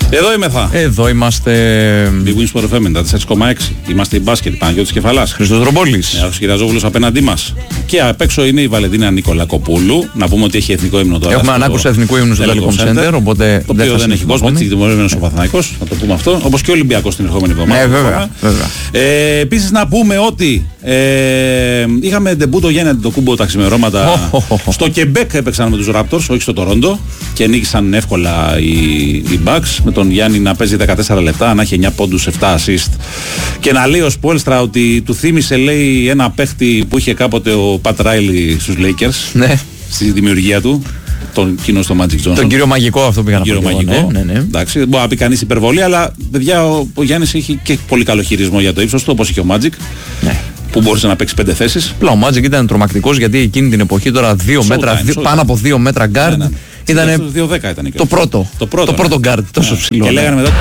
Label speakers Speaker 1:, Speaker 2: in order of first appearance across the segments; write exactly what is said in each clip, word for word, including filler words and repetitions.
Speaker 1: Εδώ είμαι θα.
Speaker 2: Εδώ είμαστε.
Speaker 1: Big Win Sport εφ εμ ενενήντα τέσσερα κόμμα έξι. Είμαστε η μπάσκετ. Παναγιώτης Κεφαλάς.
Speaker 2: Χριστός Δρομπόλης.
Speaker 1: Νέος Κυριαζόπουλος απέναντί μας. Και απ' έξω είναι η Βαλεντίνα Νικολακοπούλου. Να πούμε ότι έχει εθνικό ύμνο τώρα.
Speaker 2: Έχουμε ανάκουση εθνικού ύμνου στο Telecom Center. Οπότε
Speaker 1: το οποίο δεν έχει κόσμο. Έτσι τιμωρημένος ο Παναθηναϊκός. Θα το πούμε αυτό. Όπως και ο Ολυμπιακός την ερχόμενη εβδομάδα.
Speaker 2: Ναι, βέβαια. βέβαια.
Speaker 1: Ε, Επίσης να πούμε ότι ε, είχαμε ντεμπούτο Γιάννη Αντετοκούμπο τα ξημερώματα.
Speaker 2: Oh, oh, oh.
Speaker 1: Στο Κεμπέκ έπαιξαν με τους Raptors, όχι στο Τορόντο. Και νίκησαν εύκολα οι, οι Bucks. Με τον Γιάννη να παίζει δεκατέσσερα λεπτά, να έχει εννιά πόντους, επτά assist. Και να λέει ο Σπόλστρα ότι του θύμισε, λέει, ένα παίχτη που είχε κάποτε ο Πατ Ράιλι στους Lakers.
Speaker 2: Ναι.
Speaker 1: Στη δημιουργία του. Τον κοινό στο Magic Johnson.
Speaker 2: Τον κύριο Μαγικό, αυτό πήγα να πω.
Speaker 1: Κύριο Μαγικό.
Speaker 2: Ναι, ναι, ναι.
Speaker 1: Εντάξει, μπορεί να πει κανείς υπερβολή, αλλά παιδιά ο, ο Γιάννης είχε και πολύ καλό χειρισμό για το ύψος του, όπως είχε ο Magic. Ναι. Που μπορούσε να παίξει πέντε θέσεις.
Speaker 2: Πλά, ο Magic ήταν τρομακτικός, γιατί εκείνη την εποχή τώρα δύο μέτρα,
Speaker 1: time,
Speaker 2: δύο, πάνω από δύο μέτρα guard. Ναι, ναι. Ήτανε
Speaker 1: δύο δέκα ήταν
Speaker 2: το πρώτο.
Speaker 1: Το πρώτο,
Speaker 2: το πρώτο guard, τόσο
Speaker 1: ναι.
Speaker 2: ψηλό.
Speaker 1: Και λέγανε μετά.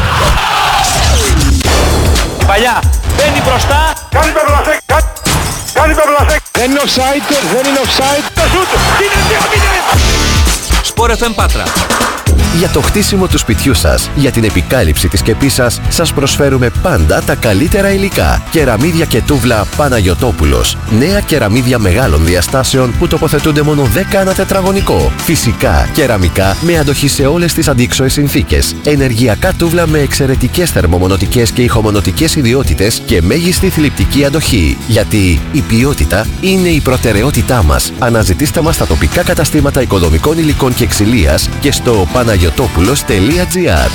Speaker 3: Παλιά, μπαίνει μπροστά.
Speaker 4: Κάνει το μπλασέκ, κάνει το μπλασέκ.
Speaker 3: Δεν είναι offside, δεν είναι offside. Το σούτ, είναι δύο μηδέν. Sport εφ εμ Πάτρα.
Speaker 5: Για το χτίσιμο του σπιτιού σας, για την επικάλυψη της σκεπής σας, σας προσφέρουμε πάντα τα καλύτερα υλικά. Κεραμίδια και τούβλα Παναγιωτόπουλος. Νέα κεραμίδια μεγάλων διαστάσεων που τοποθετούνται μόνο δέκα ανά τετραγωνικό. Φυσικά, κεραμικά με αντοχή σε όλες τις αντίξωες συνθήκες. Ενεργειακά τούβλα με εξαιρετικές θερμομονωτικές και ηχομονωτικές ιδιότητες και μέγιστη θλιπτική αντοχή. Γιατί η ποιότητα είναι η προτεραιότητά μας. Αναζητήστε μας στα τοπικά καταστήματα οικοδομικών υλικών και ξυλίας και στο παναγιωτόπουλος τελεία τζι άρ.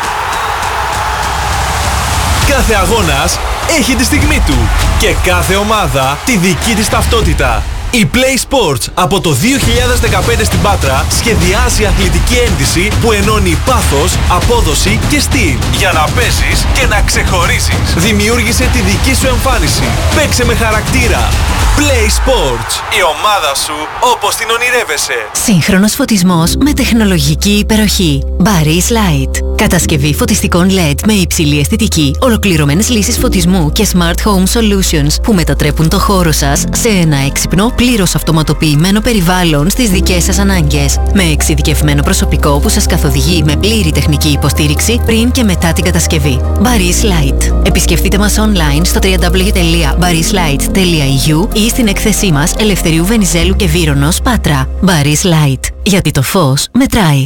Speaker 6: Κάθε αγώνας έχει τη στιγμή του και κάθε ομάδα τη δική της ταυτότητα. Η Play Sports από το δύο χιλιάδες δεκαπέντε στην Πάτρα σχεδιάζει αθλητική ένδυση που ενώνει πάθος, απόδοση και στυλ για να παίζεις και να ξεχωρίσεις. Δημιούργησε τη δική σου εμφάνιση. Παίξε με χαρακτήρα. Play Sports. Η ομάδα σου όπως την ονειρεύεσαι.
Speaker 7: Σύγχρονος φωτισμός με τεχνολογική υπεροχή. Barry's Light. Κατασκευή φωτιστικών ελ ι ντι με υψηλή αισθητική, ολοκληρωμένες λύσεις φωτισμού και Smart Home Solutions που μετατρέπουν το χώρο σας σε ένα έξυπνο, πλήρως αυτοματοποιημένο περιβάλλον στις δικές σας ανάγκες. Με εξειδικευμένο προσωπικό που σας καθοδηγεί με πλήρη τεχνική υποστήριξη πριν και μετά την κατασκευή. Barry's Light. Επισκεφτείτε μας online στο double-u double-u double-u τελεία barrys light τελεία e u ή στην έκθεσή μας Ελευθερίου Βενιζέλου και Βύρονος, Πάτρα. Barry's Light. Γιατί το φως μετράει.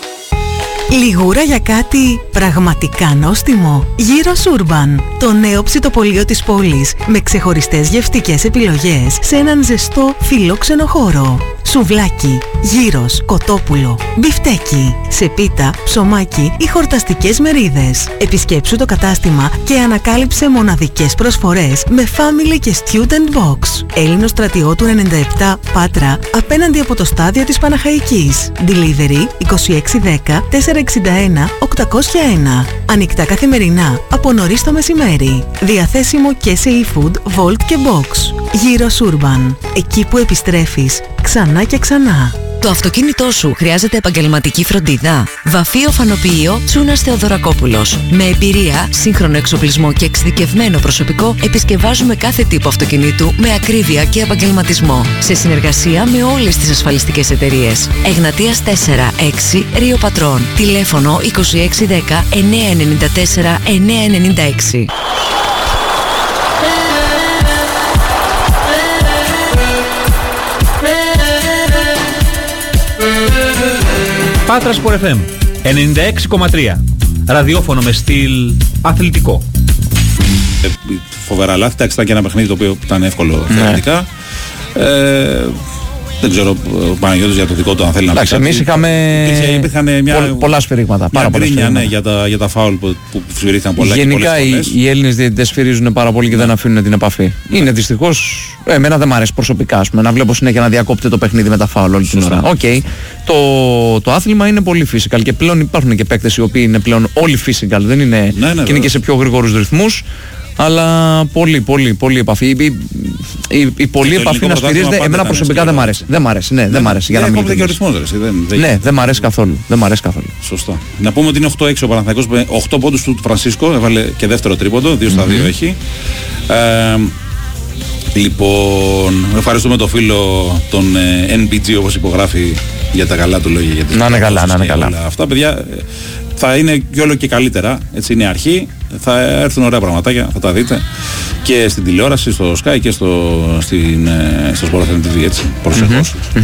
Speaker 8: Λιγούρα για κάτι πραγματικά νόστιμο. Gyros Urban, το νέο ψητοπωλείο της πόλης, με ξεχωριστές γευστικές επιλογές σε έναν ζεστό φιλόξενο χώρο. Σουβλάκι, γύρος, κοτόπουλο, μπιφτέκι, σε πίτα, ψωμάκι ή χορταστικές μερίδες. Επισκέψου το κατάστημα και ανακάλυψε μοναδικές προσφορές με family και student box. Έλληνος στρατιώτου ενενήντα επτά Πάτρα, απέναντι από το στάδιο της Παναχαϊκής. Delivery είκοσι έξι δέκα τετρακόσια εξήντα ένα οκτακόσια ένα. Ανοιχτά καθημερινά από νωρίς το μεσημέρι. Διαθέσιμο και σε e-food, Volt και Box. Gyros Urban. Εκεί που επιστρέφεις ξανά και ξανά.
Speaker 7: Το αυτοκίνητό σου χρειάζεται επαγγελματική φροντίδα? Βαφείο Φανοποιείο Τσούνας Θεοδωρακόπουλος. Με εμπειρία, σύγχρονο εξοπλισμό και εξειδικευμένο προσωπικό, επισκευάζουμε κάθε τύπο αυτοκινήτου με ακρίβεια και επαγγελματισμό. Σε συνεργασία με όλες τις ασφαλιστικές εταιρείες. Εγνατίας τέσσερα έξι Ρίο Πατρών. Τηλέφωνο είκοσι έξι δέκα εννιακόσια ενενήντα τέσσερα εννιακόσια ενενήντα έξι.
Speaker 9: Πάτρα Sport εφ εμ ενενήντα έξι κόμμα τρία. Ραδιόφωνο με στυλ αθλητικό.
Speaker 1: Ε, φοβερά λάθη. Εντάξει, ήταν και ένα παιχνίδι το οποίο ήταν εύκολο θεωρητικά. Ναι. Ε, δεν ξέρω ο Παναγιώτης για το δικό του αν θέλει να πει.
Speaker 2: Εντάξει, εμείς είχαμε
Speaker 1: υπήρχαν μια,
Speaker 2: πο, πολλά σφυρίγματα.
Speaker 1: Πάρα πολλά σφυρίγματα. Ναι, για, τα, για τα φάουλ που, που σφυρίχθηκαν πολλά.
Speaker 2: Γενικά οι, οι Έλληνες διαιτητές σφυρίζουν πάρα πολύ και ναι. δεν αφήνουν την επαφή. Ναι. Είναι δυστυχώς. Εμένα δεν μου αρέσει προσωπικά πούμε, να βλέπω συνέχεια να διακόπτει το παιχνίδι με τα φάουλ όλη την ώρα. Okay. Το, το άθλημα είναι πολύ physical και πλέον υπάρχουν και παίκτες οι οποίοι είναι πλέον όλοι physical. Δεν είναι, ναι, ναι, και είναι και σε πιο γρήγορους ρυθμούς. Αλλά πολύ, πολύ, πολύ επαφή. Η, η, η πολλή επαφή να σφυρίζεται, εμένα προσωπικά δεν μ' αρέσει. Δεν μ' αρέσει, ναι, δεν μ' αρέσει. Για να μην Ναι, δεν μ' αρέσει καθόλου. Δεν μ' αρέσει καθόλου.
Speaker 1: Σωστά. Να πούμε ότι είναι οκτώ έξι ο Παναθηναϊκός με οκτώ πόντους του Φρανσίσκο, έβαλε και δεύτερο τρίποντο, δύο στα δύο έχει. Ε, λοιπόν, ευχαριστούμε τον φίλο τον ε, εν μπι τζι όπως υπογράφει για τα καλά του λόγια.
Speaker 2: Να είναι καλά, να είναι καλά.
Speaker 1: Αυτά, παιδιά. θα είναι και όλο και καλύτερα. Έτσι είναι η αρχή. Θα έρθουν ωραία πραγματάκια, θα τα δείτε και στην τηλεόραση, στο Sky και στο, στην, στο Sport εφ εμ τι βι, έτσι, προσεχώς. Mm-hmm.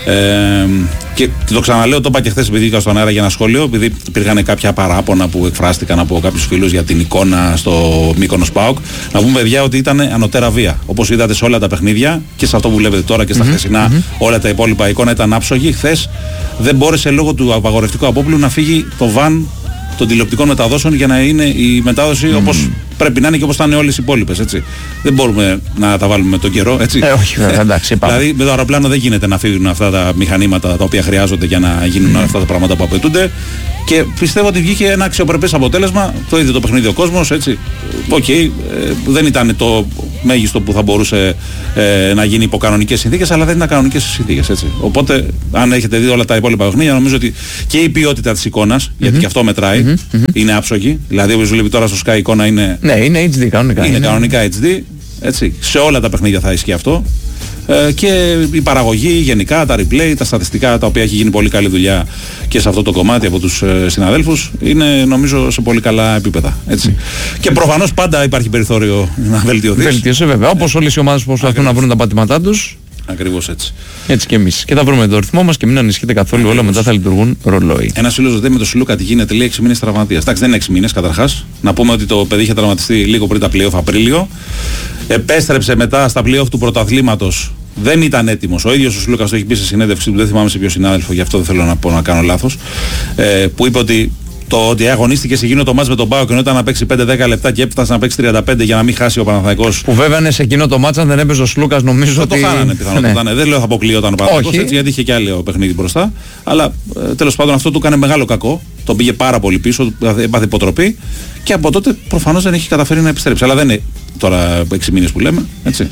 Speaker 1: Ε, και το ξαναλέω, το είπα και χθες επειδή είχα στον αέρα για ένα σχόλιο, επειδή υπήρχαν κάποια παράπονα που εκφράστηκαν από κάποιους φίλους για την εικόνα στο Μύκονος ΠΑΟΚ. Να πούμε, παιδιά, ότι ήταν ανωτέρα βία. Όπως είδατε σε όλα τα παιχνίδια και σε αυτό που βλέπετε τώρα και στα mm-hmm. χθεσινά, mm-hmm. όλα τα υπόλοιπα, η εικόνα ήταν άψογη. Χθες δεν μπόρεσε λόγω του απαγορευτικού απόπλου να φύγει το βαν των τηλεοπτικών μεταδόσεων για να είναι η μετάδοση mm. όπως πρέπει να είναι και όπως θα είναι όλες οι υπόλοιπες. Έτσι. Δεν μπορούμε να τα βάλουμε με τον καιρό. Έτσι.
Speaker 2: Ε, όχι, βέβαια, εντάξει,
Speaker 1: δηλαδή με το αεροπλάνο δεν γίνεται να φύγουν αυτά τα μηχανήματα τα οποία χρειάζονται για να γίνουν mm. αυτά τα πράγματα που απαιτούνται. Και πιστεύω ότι βγήκε ένα αξιοπρεπές αποτέλεσμα. Το ίδιο το παιχνίδι ο κόσμος. Οκ, okay, ε, δεν ήταν το μέγιστο που θα μπορούσε ε, να γίνει υπό κανονικές συνθήκες, αλλά δεν ήταν κανονικές συνθήκες. Έτσι. Οπότε, αν έχετε δει όλα τα υπόλοιπα παιχνίδια, νομίζω ότι και η ποιότητα της εικόνας, mm-hmm. γιατί και αυτό μετράει, mm-hmm. είναι άψογη. Δηλαδή, όπως βλέπει τώρα στο Sky, η εικόνα είναι.
Speaker 2: Ναι, είναι έιτς ντι κανονικά.
Speaker 1: Είναι, είναι κανονικά έιτς ντι. Έτσι. Σε όλα τα παιχνίδια θα ισχύει αυτό. Ε, και η παραγωγή γενικά, τα replay, τα στατιστικά, τα οποία έχει γίνει πολύ καλή δουλειά και σε αυτό το κομμάτι από τους ε, συναδέλφους, είναι νομίζω σε πολύ καλά επίπεδα. Έτσι. Mm. Και προφανώς πάντα υπάρχει περιθώριο να βελτιωθεί.
Speaker 2: Βελτίωσε βέβαια, όπως όλες οι ομάδες που προσπαθούν να βρουν τα πατήματά τους.
Speaker 1: Ακριβώς έτσι.
Speaker 2: Έτσι και εμείς. Και θα βρούμε το ρυθμό μας και μην ανησυχείτε καθόλου. Ακριβώς. Όλα μετά θα λειτουργούν ρολόι.
Speaker 1: Ένας φίλος ρωτάει με το Σιλούκα τι γίνεται, λέει έξι μήνες τραυματίας. Εντάξει, δεν είναι έξι μήνες καταρχάς. Να πούμε ότι το παιδί είχε τραυματιστεί λίγο πριν τα play-off Απρίλιο. Επέστρεψε μετά στα play-off του πρωταθλήματος. Δεν ήταν έτοιμος. Ο ίδιος ο Σιλούκας το έχει πει σε συνέντευξη που δεν θυμάμαι σε ποιο συνάδελφο, γι' αυτό δεν θέλω να πω να κάνω λάθος. Ε, που είπε ότι το ότι αγωνίστηκε σε εκείνο το μάτς με τον ΠΑΟΚ ενώ ήταν να παίξει πέντε δέκα λεπτά και έφτασε να παίξει τριάντα πέντε για να μην χάσει ο Παναθηναϊκός.
Speaker 2: Που βέβαια είναι σε εκείνο το μάτς, αν δεν έπαιζε ο Σλούκας, νομίζω
Speaker 1: θα
Speaker 2: ότι.
Speaker 1: Το χάνανε πιθανότατα. Ναι. Δεν λέω θα αποκλείονταν ο Παναθηναϊκός έτσι, γιατί είχε και άλλο παιχνίδι μπροστά. Αλλά ε, τέλος πάντων αυτό του έκανε μεγάλο κακό. Τον πήγε πάρα πολύ πίσω, έπαθε υποτροπή και από τότε προφανώς δεν έχει καταφέρει να επιστρέψει. Αλλά δεν είναι τώρα έξι μήνες που λέμε. Έτσι.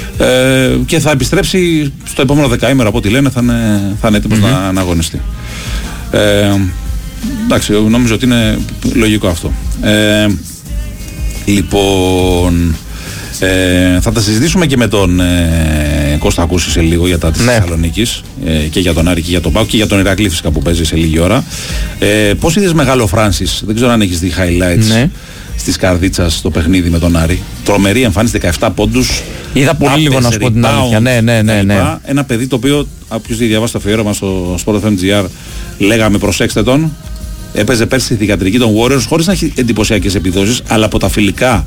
Speaker 1: Ε, και θα επιστρέψει στο επόμενο δεκαήμερο από ό,τι λένε, θα είναι, θα είναι έτοιμος mm-hmm. να, να αγωνιστεί. Ε, εντάξει, νομίζω ότι είναι λογικό αυτό. Ε, λοιπόν, ε, θα τα συζητήσουμε και με τον ε, Κώστα Ακούση σε λίγο για τα της ναι. Θεσσαλονίκης ε, και για τον Άρη και για τον Πάο και για τον Ηρακλή φυσικά που παίζει σε λίγη ώρα. Ε, πώς είδες μεγάλο Φράνσις, δεν ξέρω αν έχεις δει highlights ναι. στις Καρδίτσας στο παιχνίδι με τον Άρη. Τρομερή εμφάνιση, δεκαεπτά πόντους.
Speaker 2: Είδα πολύ λίγο να σου πω την αλήθεια. Ναι, ναι, ναι, ναι.
Speaker 1: Ένα παιδί το οποίο, όποιος διαβάσει το αφιέρωμα στο Sport εφ εμ τζι αρ, λέγαμε προσέξτε τον. Έπαιζε πέρσι στη θυγατρική των Warriors χωρίς να έχει εντυπωσιακές επιδόσεις, αλλά από τα φιλικά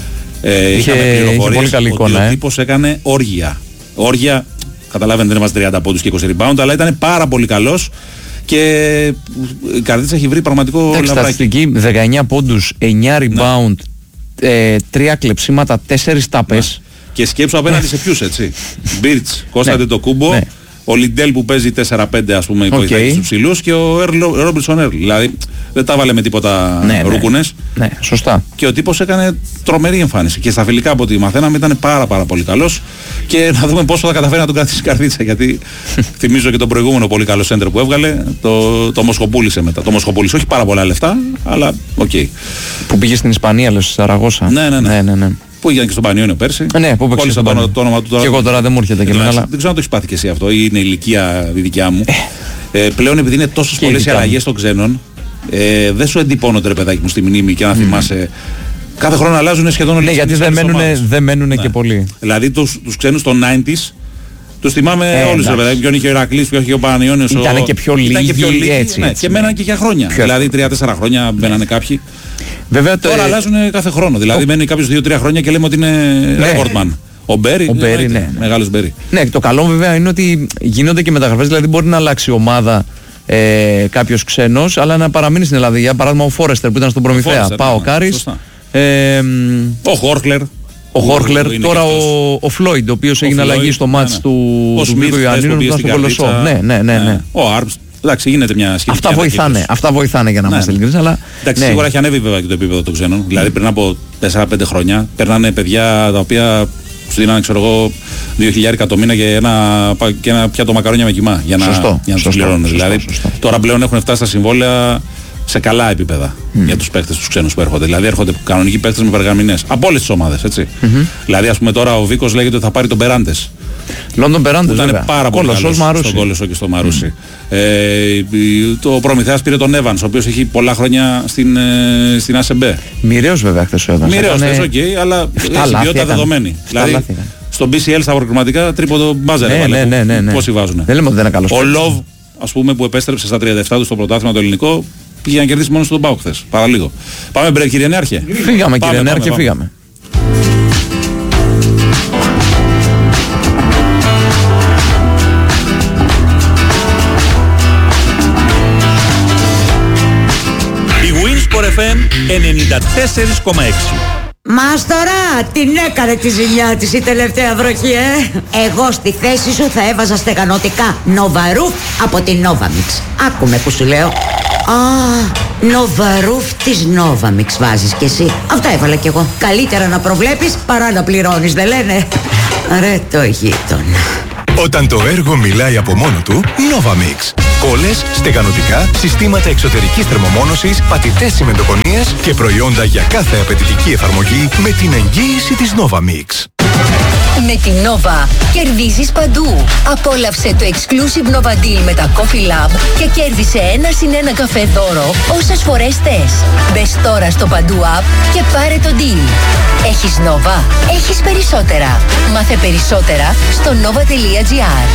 Speaker 1: ε, είχε, είχαμε πληροφορίες ότι εικόνα, ο ε. τύπος έκανε όργια. Όργια, καταλάβαινε δεν είμαστε τριάντα πόντους και είκοσι rebound, αλλά ήταν πάρα πολύ καλός και η Καρδίτσα έχει βρει πραγματικό λαβράκι.
Speaker 2: Στατιστική δεκαεννιά πόντους, εννιά rebound, ε, τρία κλεψίματα, τέσσερις τάπες.
Speaker 1: Και σκέψου απέναντι σε ποιους, έτσι. Μπίρτς, Κώσταντε το Κούμπο, ο Λιντέλ που παίζει τέσσερα πέντε ας πούμε okay. στους ψηλούς και ο Ρόμπερτσον Έρλ. Δηλαδή δεν τα βάλε με τίποτα ναι, ρούκουνες.
Speaker 2: Ναι, ναι, σωστά.
Speaker 1: Και ο τύπος έκανε τρομερή εμφάνιση. Και στα φιλικά από ό,τι μαθαίναμε ήταν πάρα πάρα πολύ καλός. Και να δούμε πόσο θα καταφέρει να τον κρατήσει η Καρδίτσα. Γιατί θυμίζω και τον προηγούμενο πολύ καλό σέντερ που έβγαλε. Το, το Μοσχοπούλησε μετά. Το Μοσχοπούλησε όχι πάρα πολλά λεφτά, αλλά οκ. Okay.
Speaker 2: Που πήγε στην Ισπανία, λέω, στη Σαραγώσα.
Speaker 1: Ναι, ναι, ναι.
Speaker 2: ναι, ναι, ναι.
Speaker 1: Που έγινε και στον Πανιόνιο πέρσι.
Speaker 2: Ναι, που παίξει το, το, το όνομα του τώρα. Και εγώ τώρα δεν μου έρχεται και εμένα. Αλλά... Δεν
Speaker 1: ξέρω αν το έχει πάθει και εσύ αυτό ή είναι η ηλικία η δικιά μου. ε, πλέον επειδή είναι τόσες πολλές οι αλλαγές των ξένων, ε, δεν σου εντυπώνονται ρε παιδάκι μου στη μνήμη και να mm. θυμάσαι. Κάθε χρόνο αλλάζουν σχεδόν όλες.
Speaker 2: Ναι, γιατί δεν μένουν, δεν μένουν ναι. και πολλοί.
Speaker 1: Δηλαδή τους, τους ξένους των ενενήντα τους θυμάμαι ε, όλους ρε παιδάκι. Ποιον είχε ο Ηρακλής, ποιον είχε ο Πανιόνιος.
Speaker 2: Ήταν ο... και πιο λίγοι έτσι.
Speaker 1: Ναι, και μέναν και για χρόνια. Δηλαδή τρία τέσσερα χρόνια μπαίνανε κάποιοι.
Speaker 2: Βέβαια,
Speaker 1: τώρα το... αλλάζουν κάθε χρόνο. Δηλαδή ο... μένει κάποιος δύο τρία χρόνια και λέμε ότι είναι recordman. Ο Μπέρι,
Speaker 2: ο Μπέρι, ναι, ναι.
Speaker 1: Μεγάλος Μπέρι.
Speaker 2: Ναι, το καλό βέβαια είναι ότι γίνονται και μεταγραφές, δηλαδή μπορεί να αλλάξει η ομάδα ε, κάποιος ξένος, αλλά να παραμείνει στην Ελλάδα. Για παράδειγμα ο Φόρεστερ που ήταν στον Προμηθέα, Πάο Κάρις. Ε,
Speaker 1: ο Χόρχλερ.
Speaker 2: Ο Χόρχλερ, τώρα ο, ο Φλόιντ, ο οποίος έγινε αλλαγή στο μάτς ναι, ναι. του Σμίθ Ιωαννίνου που ήταν στον Κολοσσό. Ναι, ναι, ναι, ναι.
Speaker 1: Ο Άρμς. Εντάξει, γίνεται μια σχετική.
Speaker 2: Αυτά βοηθάνε, αυτά βοηθάνε για να
Speaker 1: ναι,
Speaker 2: είμαστε ειλικρινείς, αλλά.
Speaker 1: Εντάξει, ναι. Σίγουρα έχει ανέβει βέβαια και το επίπεδο των ξένων. Mm. Δηλαδή πριν από τέσσερα πέντε χρόνια περνάνε παιδιά τα οποία σου δίνανε, ξέρω εγώ, δύο χιλιάρικα το μήνα και ένα, και ένα πιάτο μακαρόνια με κοιμά για να,
Speaker 2: σωστό,
Speaker 1: για να τους πληρώνουν. Δηλαδή σωστό. Τώρα πλέον έχουν φτάσει στα συμβόλαια σε καλά επίπεδα mm. για τους παίκτες τους ξένους που έρχονται. Δηλαδή έρχονται κανονικοί παίκτες με περγαμηνές από όλες τις ομάδες. Έτσι. Mm-hmm. Δηλαδή, ας πούμε τώρα ο Βίκος λέγεται ότι θα πάρει τον Περάντες.
Speaker 2: Λόντον Περάντες,
Speaker 1: ήταν πάρα πολύ καλός στον Κόλοσο και στο Μαρούσι. Mm. Ε, το Προμηθέας πήρε τον Evans, ο οποίος έχει πολλά χρόνια στην, ε, στην ΑΣΕΜΠΕ.
Speaker 2: Μοιραίος βέβαια χθες ο Evans.
Speaker 1: Μοιραίος, οκ, okay, αλλά έχει ποιότητα δεδομένη. Δηλαδή, στο μπι σι ελ στα προκριματικά τρίποντο μπάζερ.
Speaker 2: Ναι, ναι, ναι, ναι, ναι.
Speaker 1: Πόσοι βάζουν.
Speaker 2: Δεν λέμε ότι δεν είναι καλός.
Speaker 1: Ο Λοβ, ας πούμε, που επέστρεψε στα τριάντα επτά του στο πρωτάθλημα το ελληνικό, πήγε να κερδίσει μόνο στον Πάο χθες. Παραλίγο. Πάμε break, κύριε Νέαρχε.
Speaker 2: Φύγαμε, κύριε Νέαρχε, φύγαμε.
Speaker 9: εφ εμ ενενήντα τέσσερα κόμμα έξι.
Speaker 10: Μάστορα, την έκανε τη ζημιά της η τελευταία βροχή, ε! Εγώ στη θέση σου θα έβαζα στεγανοτικά Νοβαρούφ από την Novamix. Άκουμε που σου λέω. Α, Νοβαρούφ της Novamix βάζεις κι εσύ. Αυτά έβαλα κι εγώ. Καλύτερα να προβλέπεις παρά να πληρώνεις, δεν λένε? Ρε το γείτονα.
Speaker 11: Όταν το έργο μιλάει από μόνο του, Novamix. Κόλλες, στεγανοτικά, συστήματα εξωτερικής θερμομόνωσης, πατητές τσιμεντοκονίες και προϊόντα για κάθε απαιτητική εφαρμογή με την εγγύηση της Novamix.
Speaker 12: Με την Nova κερδίζεις παντού. Απόλαυσε το exclusive Nova Deal με τα Coffee Lab και κέρδισε ένα συν ένα καφέ δώρο όσες φορές θες. Μπες τώρα στο Παντού App και πάρε το deal. Έχεις Nova, έχεις περισσότερα. Μάθε περισσότερα στο nova.gr.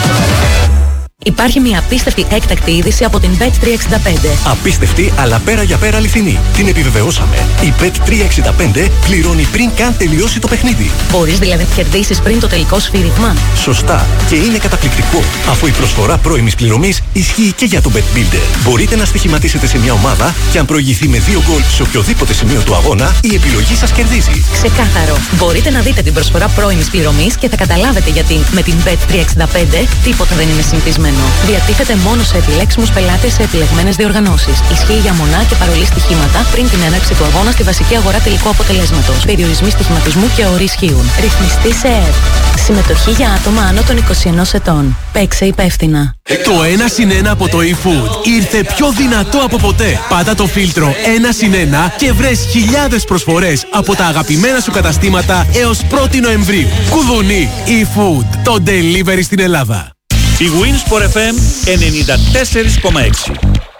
Speaker 13: Υπάρχει μια απίστευτη έκτακτη είδηση από την μπετ τριακόσια εξήντα πέντε.
Speaker 14: Απίστευτη, αλλά πέρα για πέρα αληθινή. Την επιβεβαιώσαμε. Η μπετ τριακόσια εξήντα πέντε πληρώνει πριν καν τελειώσει το παιχνίδι.
Speaker 13: Μπορείς δηλαδή να κερδίσεις πριν το τελικό σφύριγμα.
Speaker 14: Σωστά. Και είναι καταπληκτικό, αφού η προσφορά πρώιμης πληρωμής ισχύει και για το Bet Builder. Μπορείτε να στοιχηματίσετε σε μια ομάδα και αν προηγηθεί με δύο γκολ σε οποιοδήποτε σημείο του αγώνα, η επιλογή σας κερδίζει.
Speaker 13: Ξεκάθαρο. Μπορείτε να δείτε την προσφορά πρώιμης πληρωμής και θα καταλάβετε γιατί με την μπετ τριακόσια εξήντα πέντε τίποτα δεν είναι συνηθισμένο. Διατίθεται μόνο σε επιλέξιμους πελάτες σε επιλεγμένες διοργανώσεις. Ισχύει για μονά και παρολί στοιχήματα πριν την έναρξη του αγώνα στη βασική αγορά τελικού αποτελέσματος. Περιορισμοί στοιχηματισμού και όροι ισχύουν. Ρυθμιστή σε ΕΕΠ. Συμμετοχή για άτομα άνω των είκοσι ενός ετών. Παίξε υπεύθυνα.
Speaker 6: Το ένα συν ένα από το eFood ήρθε πιο δυνατό από ποτέ. Πάτα το φίλτρο ένα συν ένα και βρες χιλιάδες προσφορές από τα αγαπημένα σου καταστήματα έως πρώτη Νοεμβρίου. Κουδουνί eFood, το delivery στην Ελλάδα.
Speaker 9: Η Winsport εφ εμ ενενήντα τέσσερα κόμμα έξι.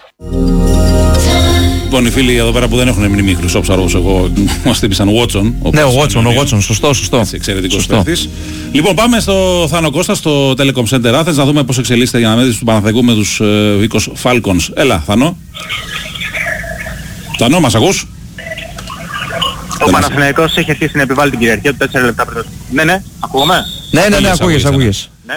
Speaker 1: Λοιπόν, οι φίλοι εδώ πέρα που δεν έχουν μνήμη χρυσόψαρος, εγώ μας τύπησαν Watson.
Speaker 2: Ναι, ο Watson, ο Watson, σωστό, σωστό.
Speaker 1: Έτσι, εξαιρετικός παίκτης. Λοιπόν, πάμε στο Θάνο Κώστα, στο Telecom Center Athens, να δούμε πώς εξελίσσεται για να μέτρηση του Παναθηναϊκού με τους ε, Βίκος Falcons. Έλα, Θάνο. Θάνο, μας ακούς?
Speaker 15: Ο Παναθηναϊκός έχει αρχίσει να επιβάλλει την κυριαρχία του τέσσερα λεπτά πριν. Ναι, ναι, ακούγομαι.
Speaker 2: Ναι, ναι, ναι, ακούγες, ακούγες.
Speaker 15: Ναι.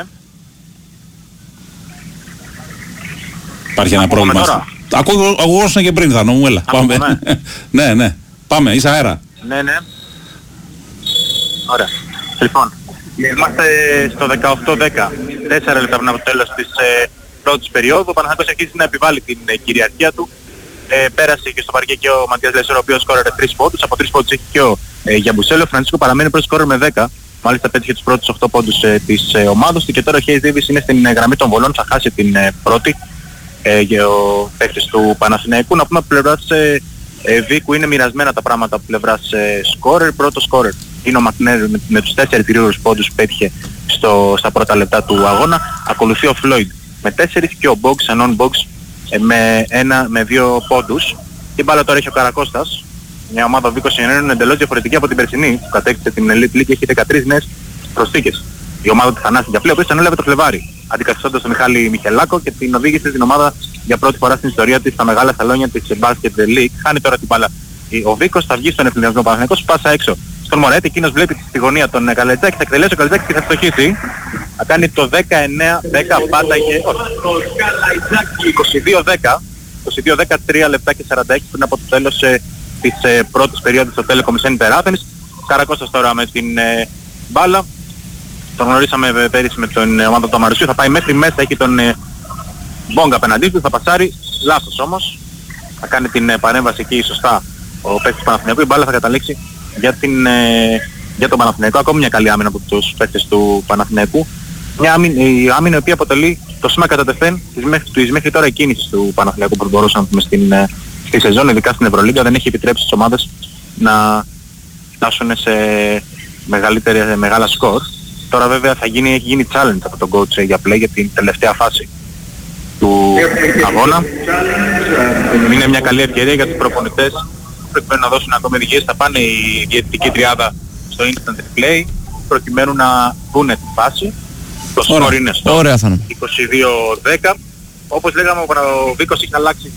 Speaker 1: Υπάρχει ένα πρόβλημα. Ακουγόσουν και πριν, Θάνο μου, έλα. Πάμε. Ναι, ναι. Πάμε, είσαι αέρα.
Speaker 15: Ναι, ναι. Ωραία. Λοιπόν, είμαστε στο δεκαοκτώ δέκα. τέσσερα λεπτά πριν από το τέλος της ε, πρώτης περίοδου. Ο Παναθηναϊκός αρχίζει να επιβάλλει την ε, κυριαρχία του. Ε, πέρασε και στο παρκέ και ο Ματίας Λεσόρο, ο οποίος σκόρερε τρεις πόντους. Από τρεις πόντους έχει και ο ε, Γιαμπουσέλο. Ο Φρανσίσκο παραμένει πρώτος σκόρερ με δέκα. Μάλιστα πέτυχε τους πρώτους οκτώ πόντους ε, της ε, ομάδος του και τώρα ο Χέις Ντέιβις είναι στην ε, γραμμή των βολών. Θα χάσει την ε, πρώτη. Ε, για ο παίκτης του Παναθηναϊκού. Να πούμε από πλευράς ε, ε, Βίκου είναι μοιρασμένα τα πράγματα από πλευράς ε, σκόρερ. Πρώτο σκόρερ είναι ο Μακνέρ με, με τους τέσσερις γρήγορους πόντους που πέτυχε στο, στα πρώτα λεπτά του αγώνα. Ακολουθεί ο Φλόιντ με τέσσερις και ο Μπόγκς, Ανών Μπόγκς ε, με, ένα, με δύο πόντους. Την μπάλα τώρα έχει ο Καρακώστας. Μια ομάδα Βίκος είναι εντελώς διαφορετική από την περσινή που κατέκτησε την Elite League και έχει δεκατρείς νέες προσθήκες. Η ομάδα του Θανάση Γιαφλή, ο οποίος ανέλαβε το Φλεβάρι, αντικαθιστώντας τον Μιχάλη Μιχελάκο και την οδήγησε στην ομάδα για πρώτη φορά στην ιστορία της στα μεγάλα σαλόνια της Basket League. Χάνει τώρα την μπάλα. Ο Βίκος θα βγει στον ευθυνδιασμό Παναθηναϊκός, πάσα έξω στον Μωρέτη, εκείνος βλέπει στη γωνία τον Καλετζάκη, θα εκτελέσει ο Καλετζάκης και θα φτωχίσει. Θα κάνει το δεκαεννέα δέκα, πάταγε, είκοσι δύο δέκα, είκοσι δύο δέκα, τρία λεπτά και σαράντα έξι πριν από το τέλος ε, της ε, πρώτης περίοδου στο Telecom Center Athens. Καρακώστας τώρα με την ε, μπάλα. Τον γνωρίσαμε πέρυσι με τον ομάδα του Αμαρουσίου, θα πάει μέχρι μέσα, έχει τον ε, Μπόγκα απέναντί του, θα πασάρει, λάθος όμως. Θα κάνει την ε, παρέμβαση εκεί σωστά ο παίκτης του Παναθηναϊκού, η μπάλα θα καταλήξει για, την, ε, για τον Παναθηναϊκό. Ακόμη μια καλή άμυνα από τους παίκτες του Παναθηναϊκού. Μια άμυνα, η άμυνα η οποία αποτελεί το σήμα κατά τεθέν της μέχρι, της μέχρι τώρα κίνησης του Παναθηναϊκού που μπορούσαμε να πούμε στην, ε, στη σεζόν, ειδικά στην Ευρωλίγκα, δεν έχει επιτρέψει στις ομάδες να φτάσουν σε μεγαλύτερα, μεγάλα σκορ. Τώρα βέβαια θα γίνει, έχει γίνει challenge από τον coach για play για την τελευταία φάση του αγώνα. Είναι μια καλή ευκαιρία για τους προπονητές προκειμένου να δώσουν ακόμη οδηγίες. Θα πάνε η διαιτητική τριάδα στο instant replay προκειμένου να δούνε τη φάση. Το σκορ είναι στο είκοσι δύο δέκα. Όπως λέγαμε, ο Βίκος έχει αλλάξει.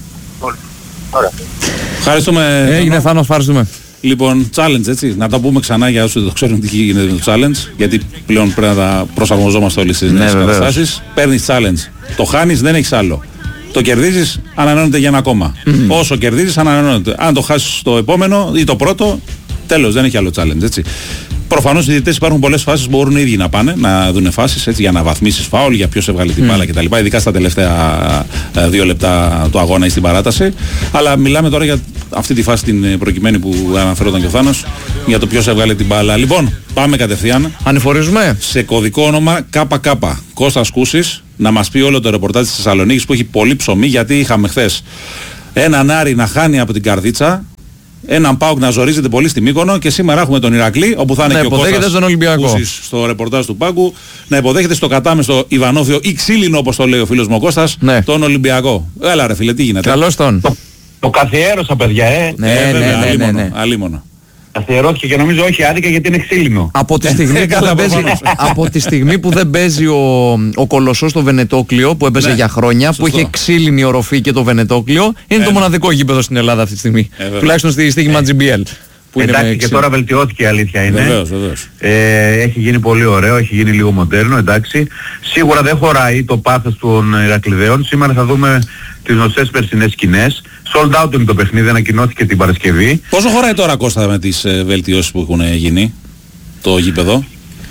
Speaker 15: Ωραία.
Speaker 1: Ευχαριστούμε.
Speaker 2: Έγινε Θάνο, ευχαριστούμε.
Speaker 1: Λοιπόν, challenge, έτσι. Να τα πούμε ξανά για όσοι δεν το ξέρουν τι γίνεται με το challenge. Γιατί πλέον πρέπει να τα προσαρμοζόμαστε όλοι στις νέες καταστάσεις. Παίρνεις challenge. Το χάνεις, δεν έχεις άλλο. Το κερδίζεις, ανανεώνεται για ένα ακόμα. Mm-hmm. Όσο κερδίζεις, ανανεώνεται. Αν το χάσεις το επόμενο ή το πρώτο, τέλος, δεν έχει άλλο challenge, έτσι. Προφανώς οι διαιτητές υπάρχουν πολλές φάσεις που μπορούν οι ίδιοι να πάνε να δουν φάσεις, έτσι, για να βαθμίσεις φάουλ, για ποιος έβγαλε την μπάλα mm. κτλ. Ειδικά στα τελευταία ε, δύο λεπτά του αγώνα ή στην παράταση. Αλλά μιλάμε τώρα για αυτή τη φάση την προκειμένη που αναφερόταν και ο Θάνος, για το ποιος έβγαλε την μπάλα. Λοιπόν, πάμε κατευθείαν.
Speaker 2: Ανηφορίζουμε.
Speaker 1: Σε κωδικό όνομα ΚΚ. Κώστας Κούσης, να μας πει όλο το ρεπορτάζ της Θεσσαλονίκης που έχει πολύ ψωμί, γιατί είχαμε χθες έναν Άρη να χάνει από την Καρδίτσα, έναν ΠΑΟΚ να ζορίζεται πολύ στη Μύκονο και σήμερα έχουμε τον Ηρακλή, όπου θα είναι να και ο Κώστας
Speaker 2: τον Ολυμπιακό
Speaker 1: στο ρεπορτάζ του Πάγκου, να υποδέχεται στο κατάμεστο Ιβανόφιο ή ξύλινο, όπως το λέει ο φίλος μου ο Κώστας, ναι. τον Ολυμπιακό. Έλα ρε φίλε, τι γίνεται.
Speaker 2: Καλώς τον.
Speaker 16: Το, το καθιέρωσα παιδιά, ε.
Speaker 2: Ναι, ε, βέβαια, ναι, ναι, ναι, ναι.
Speaker 1: αλίμονο.
Speaker 16: Καθιερώθηκε και νομίζω όχι άδικα γιατί είναι ξύλινο.
Speaker 2: Από τη στιγμή, που, δεν παίζει, από τη στιγμή που δεν παίζει ο, ο Κολοσσός στο Βενετόκλιο που έπαιζε ναι, για χρόνια, σωστό. Που είχε ξύλινη οροφή και το Βενετόκλιο, είναι ε, το μοναδικό γήπεδο στην Ελλάδα αυτή τη στιγμή. Ε, τουλάχιστον στη στίγμα τζι μπι ελ.
Speaker 16: Που εντάξει, είναι και τώρα βελτιώθηκε η αλήθεια είναι.
Speaker 1: Βεβαίως, βεβαίως.
Speaker 16: Ε, έχει γίνει πολύ ωραίο, έχει γίνει λίγο μοντέρνο, εντάξει. Σίγουρα δεν χωράει το πάθος των Ηρακλειδαίων. Σήμερα θα δούμε τις γνωστές περσινές σκηνές. Sold out είναι το παιχνίδι, ανακοινώθηκε την Παρασκευή.
Speaker 1: Πόσο χωράει τώρα, Κώστα, με τις ε, βελτιώσεις που έχουν γίνει το γήπεδο?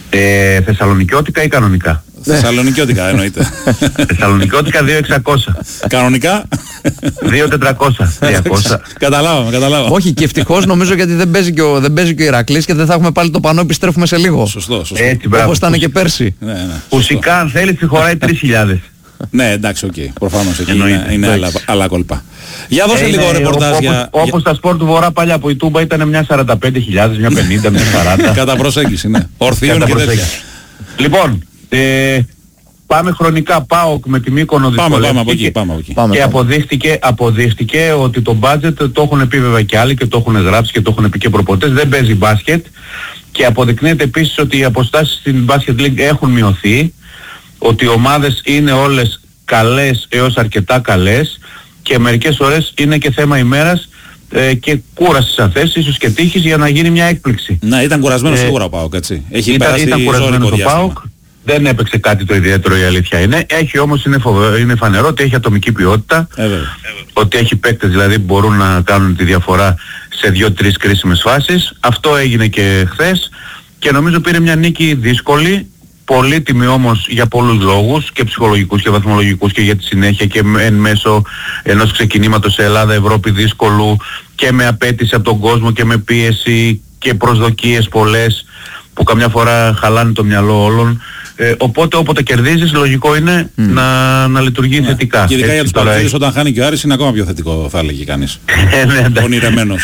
Speaker 16: Ε, Θεσσαλονικιώτικα ή κανονικά?
Speaker 1: Θεσσαλονικιώτικα εννοείται.
Speaker 16: Θεσσαλονικιώτικα δύο χιλιάδες εξακόσια.
Speaker 1: Κανονικά
Speaker 16: δύο χιλιάδες τετρακόσια. τριακόσια.
Speaker 1: Καταλάβαμε, καταλάβαμε.
Speaker 2: Όχι, και ευτυχώς νομίζω γιατί δεν παίζει και ο, δεν παίζει και ο Ηρακλής και δεν θα έχουμε πάλι το πανό, επιστρέφουμε σε λίγο.
Speaker 1: Σωστό, σωστό.
Speaker 16: Έτσι,
Speaker 2: όπως ήταν και πέρσι.
Speaker 1: Ναι, ναι,
Speaker 16: φυσικά αν θέλει χωράει τρεις χιλιάδες.
Speaker 1: Ναι, εντάξει, οκ. Okay. Προφανώς εκεί είναι, είναι άλλα, άλλα κόλπα. Για δώσε ε, λίγο ρεπορτάζ
Speaker 16: όπως,
Speaker 1: για...
Speaker 16: Όπως τα σπορ του Βορρά παλιά που η Τούμπα ήταν μια σαράντα πέντε χιλιάδες, μια πενήντα, μια σαράντα.
Speaker 1: Κατά προσέγγιση, ναι. Ορθίων και τέτοια.
Speaker 16: Λοιπόν, ε, πάμε χρονικά. ΠΑΟΚ με τη Μύκονο
Speaker 1: δυσκολεύτηκε. Πάμε, πάμε από εκεί. Πάμε, από εκεί.
Speaker 16: Και αποδείχτηκε, αποδείχτηκε ότι το budget το έχουν πει βέβαια και άλλοι και το έχουν γράψει και το έχουν πει και προπονητές. Δεν παίζει μπάσκετ. Και αποδεικνύεται επίσης ότι οι αποστάσεις στην Basket League έχουν μειωθεί. Ότι οι ομάδες είναι όλες καλές έως αρκετά καλές και μερικές φορές είναι και θέμα ημέρας ε, και κούρασης αν θες, ίσως και τύχης για να γίνει μια έκπληξη.
Speaker 1: Να, ήταν κουρασμένος ε, σίγουρα ο ΠΑΟΚ, έτσι. Έχει
Speaker 16: ήταν,
Speaker 1: περάσει
Speaker 16: ήταν κουρασμένος ο ΠΑΟΚ, δεν έπαιξε κάτι το ιδιαίτερο, η αλήθεια είναι. Έχει όμως, είναι, φοβε, είναι φανερό ότι έχει ατομική ποιότητα, ε, ότι έχει παίκτες δηλαδή που μπορούν να κάνουν τη διαφορά σε δύο-τρεις κρίσιμες φάσεις. Αυτό έγινε και χθες και νομίζω πήρε μια νίκη δύσκολη. Πολύτιμη όμως για πολλούς λόγους και ψυχολογικούς και βαθμολογικούς και για τη συνέχεια και εν μέσω ενός ξεκινήματος σε Ελλάδα-Ευρώπη δύσκολου και με απέτηση από τον κόσμο και με πίεση και προσδοκίες πολλές που καμιά φορά χαλάνε το μυαλό όλων. Ε, οπότε όποτε κερδίζεις λογικό είναι mm. να, να λειτουργεί yeah. θετικά.
Speaker 1: Και ειδικά για τους Παοκτζίδες όταν χάνει και ο Άρης είναι ακόμα πιο θετικό θα έλεγε κανείς. Ονειρεμένος.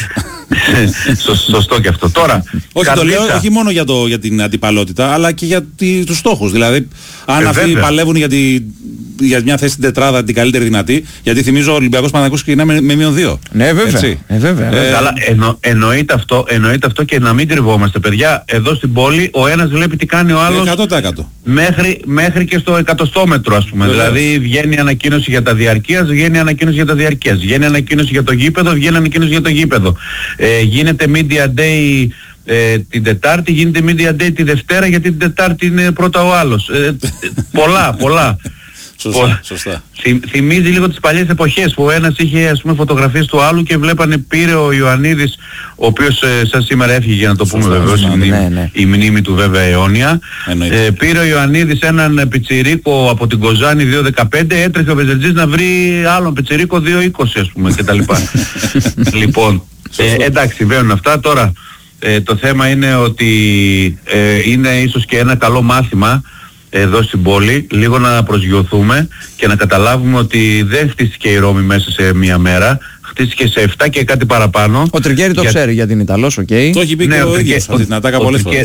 Speaker 16: Σωστό και αυτό. Τώρα,
Speaker 1: όχι, το λέω όχι μόνο για, το, για την αντιπαλότητα αλλά και για τη, τους στόχους. Δηλαδή αν ε, αυτοί βέβαια. παλεύουν για, τη, για μια θέση στην τετράδα την καλύτερη δυνατή, γιατί θυμίζω ο Ολυμπιακός Παναθηναϊκός ξεκινάει με, με μείον δύο.
Speaker 2: Ναι βέβαια. Ε, βέβαια.
Speaker 16: Ε, αλλά εννο, εννοείται, αυτό, εννοείται αυτό και να μην κρυβόμαστε παιδιά. Εδώ στην πόλη ο ένας βλέπει τι κάνει ο άλλος
Speaker 1: εκατό τοις εκατό.
Speaker 16: Μέχρι, μέχρι και στο εκατοστόμετρο ας πούμε. Βεβαίως. Δηλαδή βγαίνει ανακοίνωση για τα διαρκείας, βγαίνει ανακοίνωση για τα διαρκείας. Βγαίνει ανακοίνωση για το γήπεδο, βγαίνει ανακοίνωση για το γήπεδο. Ε, γίνεται Media Day ε, την Τετάρτη, γίνεται Media Day τη Δευτέρα γιατί την Τετάρτη είναι πρώτα ο άλλος. Ε, πολλά, πολλά.
Speaker 1: Σωστά, σωστά.
Speaker 16: Θυμ, θυμίζει λίγο τις παλιές εποχές που ο ένας είχε ας πούμε φωτογραφίες του άλλου και βλέπανε πήρε ο Ιωαννίδης, ο οποίος ε, σαν σήμερα έφυγε για να το πούμε βεβαίως, η, ναι, ναι. η μνήμη του βέβαια αιώνια. Ε, πήρε ο Ιωαννίδης έναν πιτσιρίκο από την Κοζάνη δύο δεκαπέντε, έτρεχε ο Βεζελτζής να βρει άλλον πιτσιρίκο δύο είκοσι ας πούμε κτλ. Λοιπόν, ε, εντάξει βαίνουν αυτά τώρα. Ε, το θέμα είναι ότι ε, είναι ίσως και ένα καλό μάθημα εδώ στην πόλη, λίγο να προσγειωθούμε και να καταλάβουμε ότι δεν χτίστηκε η Ρώμη μέσα σε μία μέρα, χτίστηκε σε εφτά και κάτι παραπάνω.
Speaker 2: Ο Τριγκέρι το για... ξέρει γιατί είναι Ιταλός, οκ. Okay.
Speaker 1: Το έχει πει ναι, και ο, ο ίδιος αυτή την ατάκα πολλές φορές.
Speaker 16: Ναι.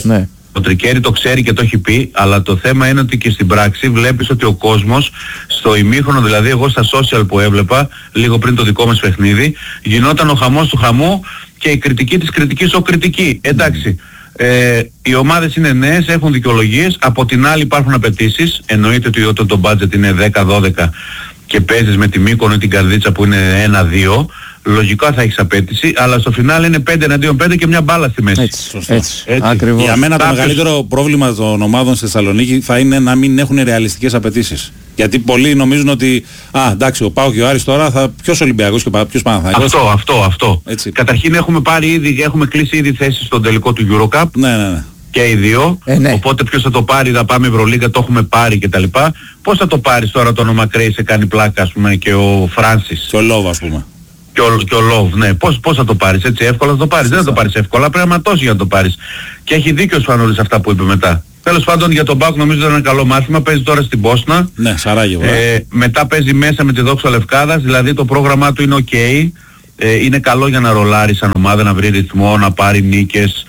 Speaker 16: Ο Τρικέρι το ξέρει και το έχει πει, αλλά το θέμα είναι ότι και στην πράξη βλέπεις ότι ο κόσμος στο ημίχρονο, δηλαδή εγώ στα social που έβλεπα λίγο πριν το δικό μας παιχνίδι, γινόταν ο χαμός του χαμού και η κριτική της κριτικής ο κριτική. Εντάξει, ε, οι ομάδες είναι νέες, έχουν δικαιολογίες, από την άλλη υπάρχουν απαιτήσεις, εννοείται ότι όταν το budget είναι δέκα δώδεκα και παίζεις με τη Μύκονο ή την Καρδίτσα που είναι ένα δύο, λογικά θα έχεις απέτηση, αλλά στο φινάλε είναι πέντε εναντίον πέντε και μια μπάλα στη μέση.
Speaker 2: Έτσι, έτσι, έτσι.
Speaker 1: Ακριβώς. Για μένα το Κάποιος... μεγαλύτερο πρόβλημα των ομάδων στη Θεσσαλονίκη θα είναι να μην έχουν ρεαλιστικές απαιτήσεις. Γιατί πολλοί νομίζουν ότι, α, εντάξει, ο ΠΑΟΚ και ο Άρης τώρα θα ποιος Ολυμπιακός και ποιος Παναθηναϊκός.
Speaker 16: Αυτό, αυτό, αυτό. Έτσι. Καταρχήν έχουμε πάρει ήδη, έχουμε κλείσει ήδη θέσεις στον τελικό του EuroCup.
Speaker 1: Ναι, ναι, ναι.
Speaker 16: Και οι δύο,
Speaker 2: ε, ναι.
Speaker 16: Οπότε ποιος θα το πάρει, θα πάμε Ευρωλίγκα, το έχουμε πάρει κτλ. Πώς θα το πάρεις τώρα το όνομα Κρέι, σε κάνει πλάκα ας πούμε και ο Φράνσις.
Speaker 1: Και ο Λόβ ας πούμε.
Speaker 16: Και ο, και ο Λόβ, ναι. Πώς, πώς θα το πάρεις έτσι εύκολα θα το πάρεις. Δεν θα το πάρεις εύκολα, πρέπει να ματώσεις για να το πάρεις. Και έχει δίκιο ο Σπανούλης αυτά που είπε μετά. Τέλος πάντων για τον ΠΑΟΚ νομίζω ήταν ένα καλό μάθημα. Παίζει τώρα στην Πόσνα.
Speaker 1: Ναι, Σαράγεβο.
Speaker 16: Ε, μετά παίζει μέσα με τη Δόξα Λευκάδας, δηλαδή το πρόγραμμά του είναι ok. Ε, είναι καλό για να ρολάρει σαν ομάδα, να βρει ρυθμό, να πάρει νίκες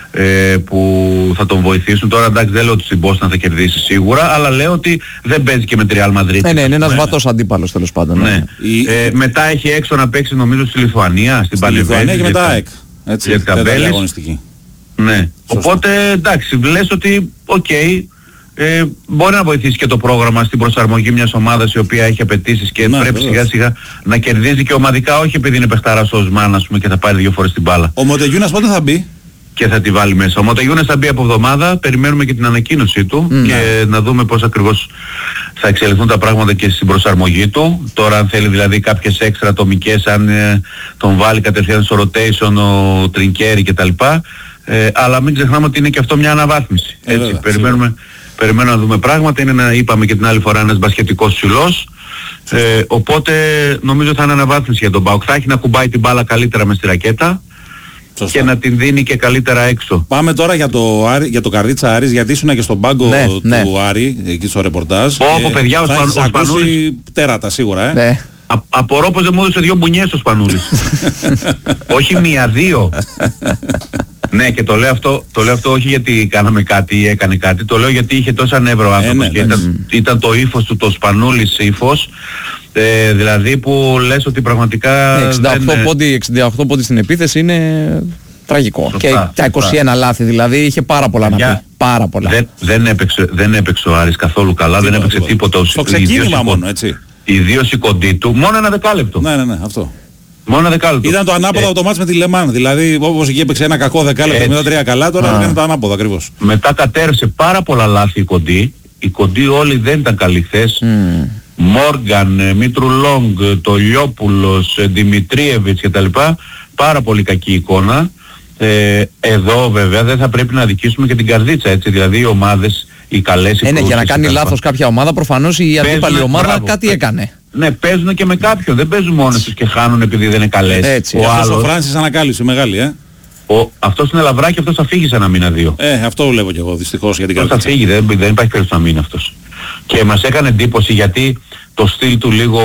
Speaker 16: ε, που θα τον βοηθήσουν. Τώρα εντάξει δεν λέω ότι στην Πόσνα θα κερδίσει σίγουρα, αλλά λέω ότι δεν παίζει και με τη Real Madrid.
Speaker 2: Ναι, ναι, είναι ένας βατός αντίπαλος τέλος πάντων.
Speaker 16: Ναι. Η... Ε, μετά έχει έξω να παίξει νομίζω στη Λιθουανία, στην Παλαιβέννη.
Speaker 1: Και μετά ΑΕΚ. Έτσι,
Speaker 16: για αγωνιστική. Ναι. Σωστό. Οπότε εντάξει, λες ότι οκ, okay, ε, μπορεί να βοηθήσει και το πρόγραμμα στην προσαρμογή μιας ομάδας η οποία έχει απαιτήσεις και να, πρέπει σιγά σιγά να κερδίζει και ομαδικά, όχι επειδή είναι παιχτάρας ο Οσμάν ας πούμε και θα πάρει δύο φορές την μπάλα.
Speaker 1: Ο Μοντεγιούνας πότε θα μπει?
Speaker 16: Και θα τη βάλει μέσα. Ο Μοντεγιούνας θα μπει από εβδομάδα, περιμένουμε και την ανακοίνωσή του mm, και ναι. να δούμε πώς ακριβώς θα εξελιχθούν τα πράγματα και στην προσαρμογή του. Τώρα αν θέλει δηλαδή κάποιες έξτρα ατομικές, αν ε, τον βάλει κατευθείαν στο rotation ο Τρινκέρι κτλ. Ε, αλλά μην ξεχνάμε ότι είναι και αυτό μια αναβάθμιση. Έτσι, βέβαια, περιμένουμε, περιμένουμε να δούμε πράγματα. Είναι ένα, είπαμε και την άλλη φορά, ένας μπασκετικός ψηλός. Ε, οπότε νομίζω θα είναι αναβάθμιση για τον ΠΑΟΚ. Θα έχει να κουμπάει την μπάλα καλύτερα μες στη ρακέτα. Σωστά. Και να την δίνει και καλύτερα έξω.
Speaker 1: Πάμε τώρα για το, Άρη, για το Καρδίτσα Άρης, γιατί ήσουν και στον πάγκο ναι, του ναι. Άρη, εκεί στο ρεπορτάζ.
Speaker 16: Όπο παιδιά, ο, Σπαν, ο Σπανούλης...
Speaker 1: τέρατα σίγουρα, ε.
Speaker 2: Ναι.
Speaker 16: Α, απορώ πως δεν μου έδωσε δύο μπουνιές ο Σπανούλης. Όχι μία, δύο. Ναι, και το λέω, αυτό, το λέω αυτό όχι γιατί κάναμε κάτι ή έκανε κάτι, το λέω γιατί είχε τόσα νεύρο άνθρωπος ε, ναι, και ναι. Ήταν, ήταν το ύφος του, το Σπανούλης ύφος. Ε, δηλαδή που λες ότι πραγματικά
Speaker 2: εξήντα οκτώ, δεν... πόντι, εξήντα οκτώ πόντι στην επίθεση είναι τραγικό. Σωστά, και τα είκοσι ένα λάθη δηλαδή, είχε πάρα πολλά να πει. Πάρα πολλά.
Speaker 16: Δεν, δεν, έπαιξε, δεν έπαιξε ο Άρης καθόλου καλά, τίποτα, δεν έπαιξε τίποτα.
Speaker 1: Στο ξεκίνημα μόνο, έτσι.
Speaker 16: Ιδίως η κοντή του, μόνο ένα δεκάλεπτο.
Speaker 1: Ναι, ναι, ναι, αυτό.
Speaker 16: Μόνο ένα δεκάλεπτο.
Speaker 1: Ήταν το ανάποδο ε, το μάτς με τη Λεμάν. Δηλαδή όπως εκεί έπαιξε ένα κακό δεκάλεπτο, μετά τρία καλά, τώρα έκανε το ανάποδο ακριβώς.
Speaker 16: Μετά κατέρευσε πάρα πολλά λάθη η κοντή. Οι κοντοί όλοι δεν ήταν καλοί χθες. Mm. Μόργαν, Μήτρου Λόγκ, το Λιόπουλος, Δημητρίεβιτς κτλ. Πάρα πολύ κακή εικόνα. Ε, εδώ βέβαια δεν θα πρέπει να αδικήσουμε και την Καρδίτσα, έτσι, δηλαδή οι ομάδες, οι καλές, οι
Speaker 2: ε, ναι, για να κάνει λάθος κάποια ομάδα προφανώς η αντίπαλη ομάδα μπράβο, κάτι έκανε.
Speaker 16: Ναι, παίζουν και με κάποιον, δεν παίζουν μόνοι τους και χάνουν επειδή δεν είναι καλές.
Speaker 1: Έτσι, ο άλλος, ο Φράνσις ανακάλυψε μεγάλη, ε.
Speaker 16: Ο, αυτός είναι λαβράκι, αυτός θα φύγει σε ένα μήνα δύο.
Speaker 1: Ε, αυτό βλέπω κι εγώ δυστυχώς για την Καρδίτσα.
Speaker 16: Θα φύγει, δεν, δεν υπάρχει περίπτωση να μείνει αυτός. Και μας έκανε εντύπωση γιατί το στυλ του λίγο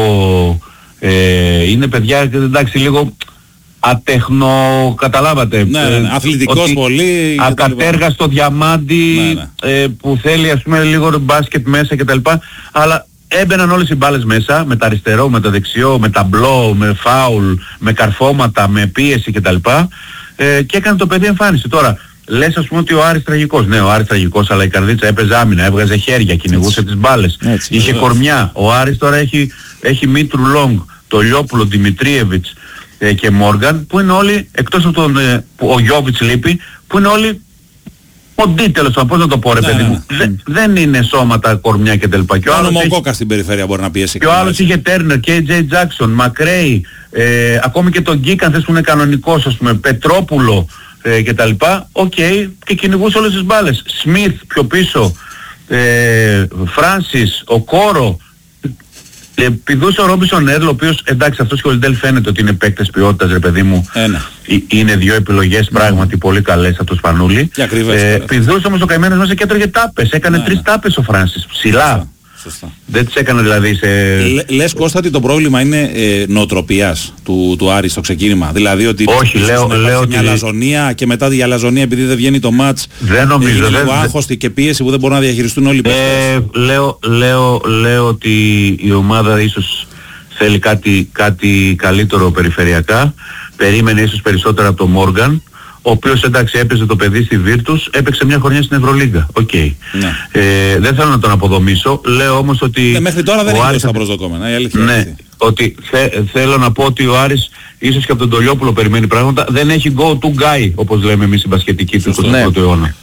Speaker 16: ε, είναι παιδιά, εντάξει, λίγο ατεχνο, καταλάβατε.
Speaker 1: Ναι, ναι, ναι. Αθλητικός πολύ.
Speaker 16: Ακατέργαστο διαμάντι ναι, ναι. Ε, που θέλει ας πούμε λίγο μπάσκετ μέσα κτλ. Αλλά έμπαιναν όλες οι μπάλες μέσα, με τα αριστερό, με τα δεξιό, με τα μπλό, με φάουλ, με καρφώματα, με πίεση κτλ. Ε, και έκανε το παιδί εμφάνιση. Τώρα, λες ας πούμε ότι ο Άρης τραγικός. Ναι, ο Άρης τραγικός, αλλά η Καρδίτσα έπαιζε άμυνα, έβγαζε χέρια, κυνηγούσε τις μπάλες. Έτσι, είχε βέβαια. Κορμιά. Ο Άρης τώρα έχει, έχει Μήτρου Λόγκ, το Λιόπουλο, Δημητρίεβιτς ε, και Μόργαν, που είναι όλοι, εκτός από τον ε, που ο Γιώβιτς λείπει, που είναι όλοι ποντί τέλος πάντων, πώς να το πω ρε ναι, παιδί μου. Ναι. Δε, δεν είναι σώματα, κορμιά και τελπά. Και ο
Speaker 1: άλλος έχει... Κόκα στην περιφέρεια μπορεί να πιέσει.
Speaker 16: Και ο άλλος είχε Τέρνερ, κέι τζέι Jackson, Μακρέι, ε, ακόμη και τον Γκίκαν θες που είναι κανονικός, ας πούμε, Πετρόπουλο ε, και τα λοιπά. Οκ, okay, και κυνηγούσε όλες τις μπάλες. Σμιθ πιο πίσω, ε, Φράνσις, ο Κόρο. Ε, πηδούσε ο Ρόμπισον Έρλ, ο οποίος εντάξει αυτός και ο Λιντέλ φαίνεται ότι είναι παίκτες ποιότητας ρε παιδί μου.
Speaker 1: Ένα.
Speaker 16: Είναι δύο επιλογές mm. πράγματι πολύ καλές από το Σπανούλη.
Speaker 1: Και ακριβές.
Speaker 16: Ε, πηδούσε όμως ο καημένος μέσα και έτρωγε τάπες. Έκανε τρεις τάπες ο Φράνσις. Ψηλά.
Speaker 1: Σωστά.
Speaker 16: Δεν τις έκανε δηλαδή σε...
Speaker 1: Λε, λες Κώστα ότι το πρόβλημα είναι ε, νοοτροπίας του, του Άρη στο ξεκίνημα. Δηλαδή ότι
Speaker 16: όχι, λέω, λέω
Speaker 1: μια
Speaker 16: ότι...
Speaker 1: αλαζονία και μετά τη αλαζονία επειδή δεν βγαίνει το μάτς.
Speaker 16: Δεν νομίζω.
Speaker 1: Είναι
Speaker 16: δεν,
Speaker 1: λίγο άγχοστη και πίεση που δεν μπορούν να διαχειριστούν όλοι οι παίκτες.
Speaker 16: Ε, λέω, λέω, λέω ότι η ομάδα ίσως θέλει κάτι, κάτι καλύτερο περιφερειακά. Περίμενε ίσως περισσότερα από τον Μόργαν, ο οποίος εντάξει έπαιζε το παιδί στη Virtus, έπαιξε μια χρονιά στην Ευρωλίγκα. Οκ. Okay. Ναι. Ε, δεν θέλω να τον αποδομήσω. Λέω όμως ότι...
Speaker 1: Ναι, μέχρι τώρα δεν
Speaker 16: έχει
Speaker 1: Άρης... τα προσδοκόμενα. Η αλήθεια
Speaker 16: ναι, είναι. Ότι θε, θέλω να πω ότι ο Άρης ίσως και από τον Τολιόπουλο περιμένει πράγματα. Δεν έχει go-to guy, όπως λέμε εμείς στην μπασκετική του εικοστού πρώτου αιώνα.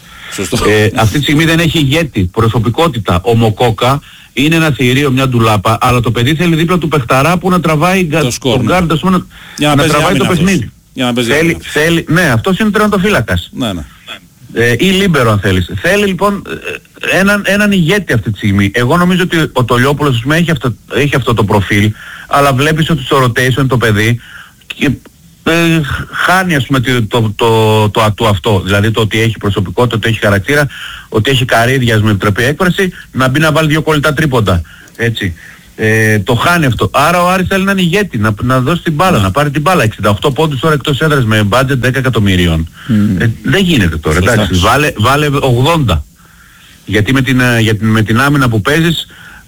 Speaker 16: Ε, αυτή τη στιγμή δεν έχει ηγέτη, προσωπικότητα. Ο Μοκόκα είναι ένα θηρίο, μια ντουλάπα, αλλά το παιδί θέλει δίπλα του παιχταρά που να τραβάει το σκορ, ναι. Γκάρντ, να, να, να τραβάει το παιχνίδι. Θέλει, θέλει, ναι, αυτός είναι τερματοφύλακας.
Speaker 1: Ναι, ναι.
Speaker 16: Ε, ή λίμπερο αν θέλεις. Θέλει λοιπόν έναν, έναν ηγέτη αυτή τη στιγμή. Εγώ νομίζω ότι ο Τολιόπουλος έχει αυτό, έχει αυτό το προφίλ, αλλά βλέπεις ότι στο rotation το παιδί και, ε, χάνει ας πούμε το, το, το, το ατού αυτό. Δηλαδή το ότι έχει προσωπικότητα, ότι έχει χαρακτήρα, ότι έχει καρύδια με επιτροπή έκφραση, να μπει να βάλει δύο κολλητά τρίποντα. Έτσι. Ε, το χάνει αυτό. Άρα ο Άρης θέλει έναν ηγέτη, να, να δώσει την μπάλα, yeah. να πάρει την μπάλα. εξήντα οκτώ πόντους τώρα εκτός έδρας με budget δέκα εκατομμυρίων. Mm. Ε, δεν γίνεται τώρα, εντάξει. Βάλε, βάλε ογδόντα. Γιατί με την, για την, με την άμυνα που παίζεις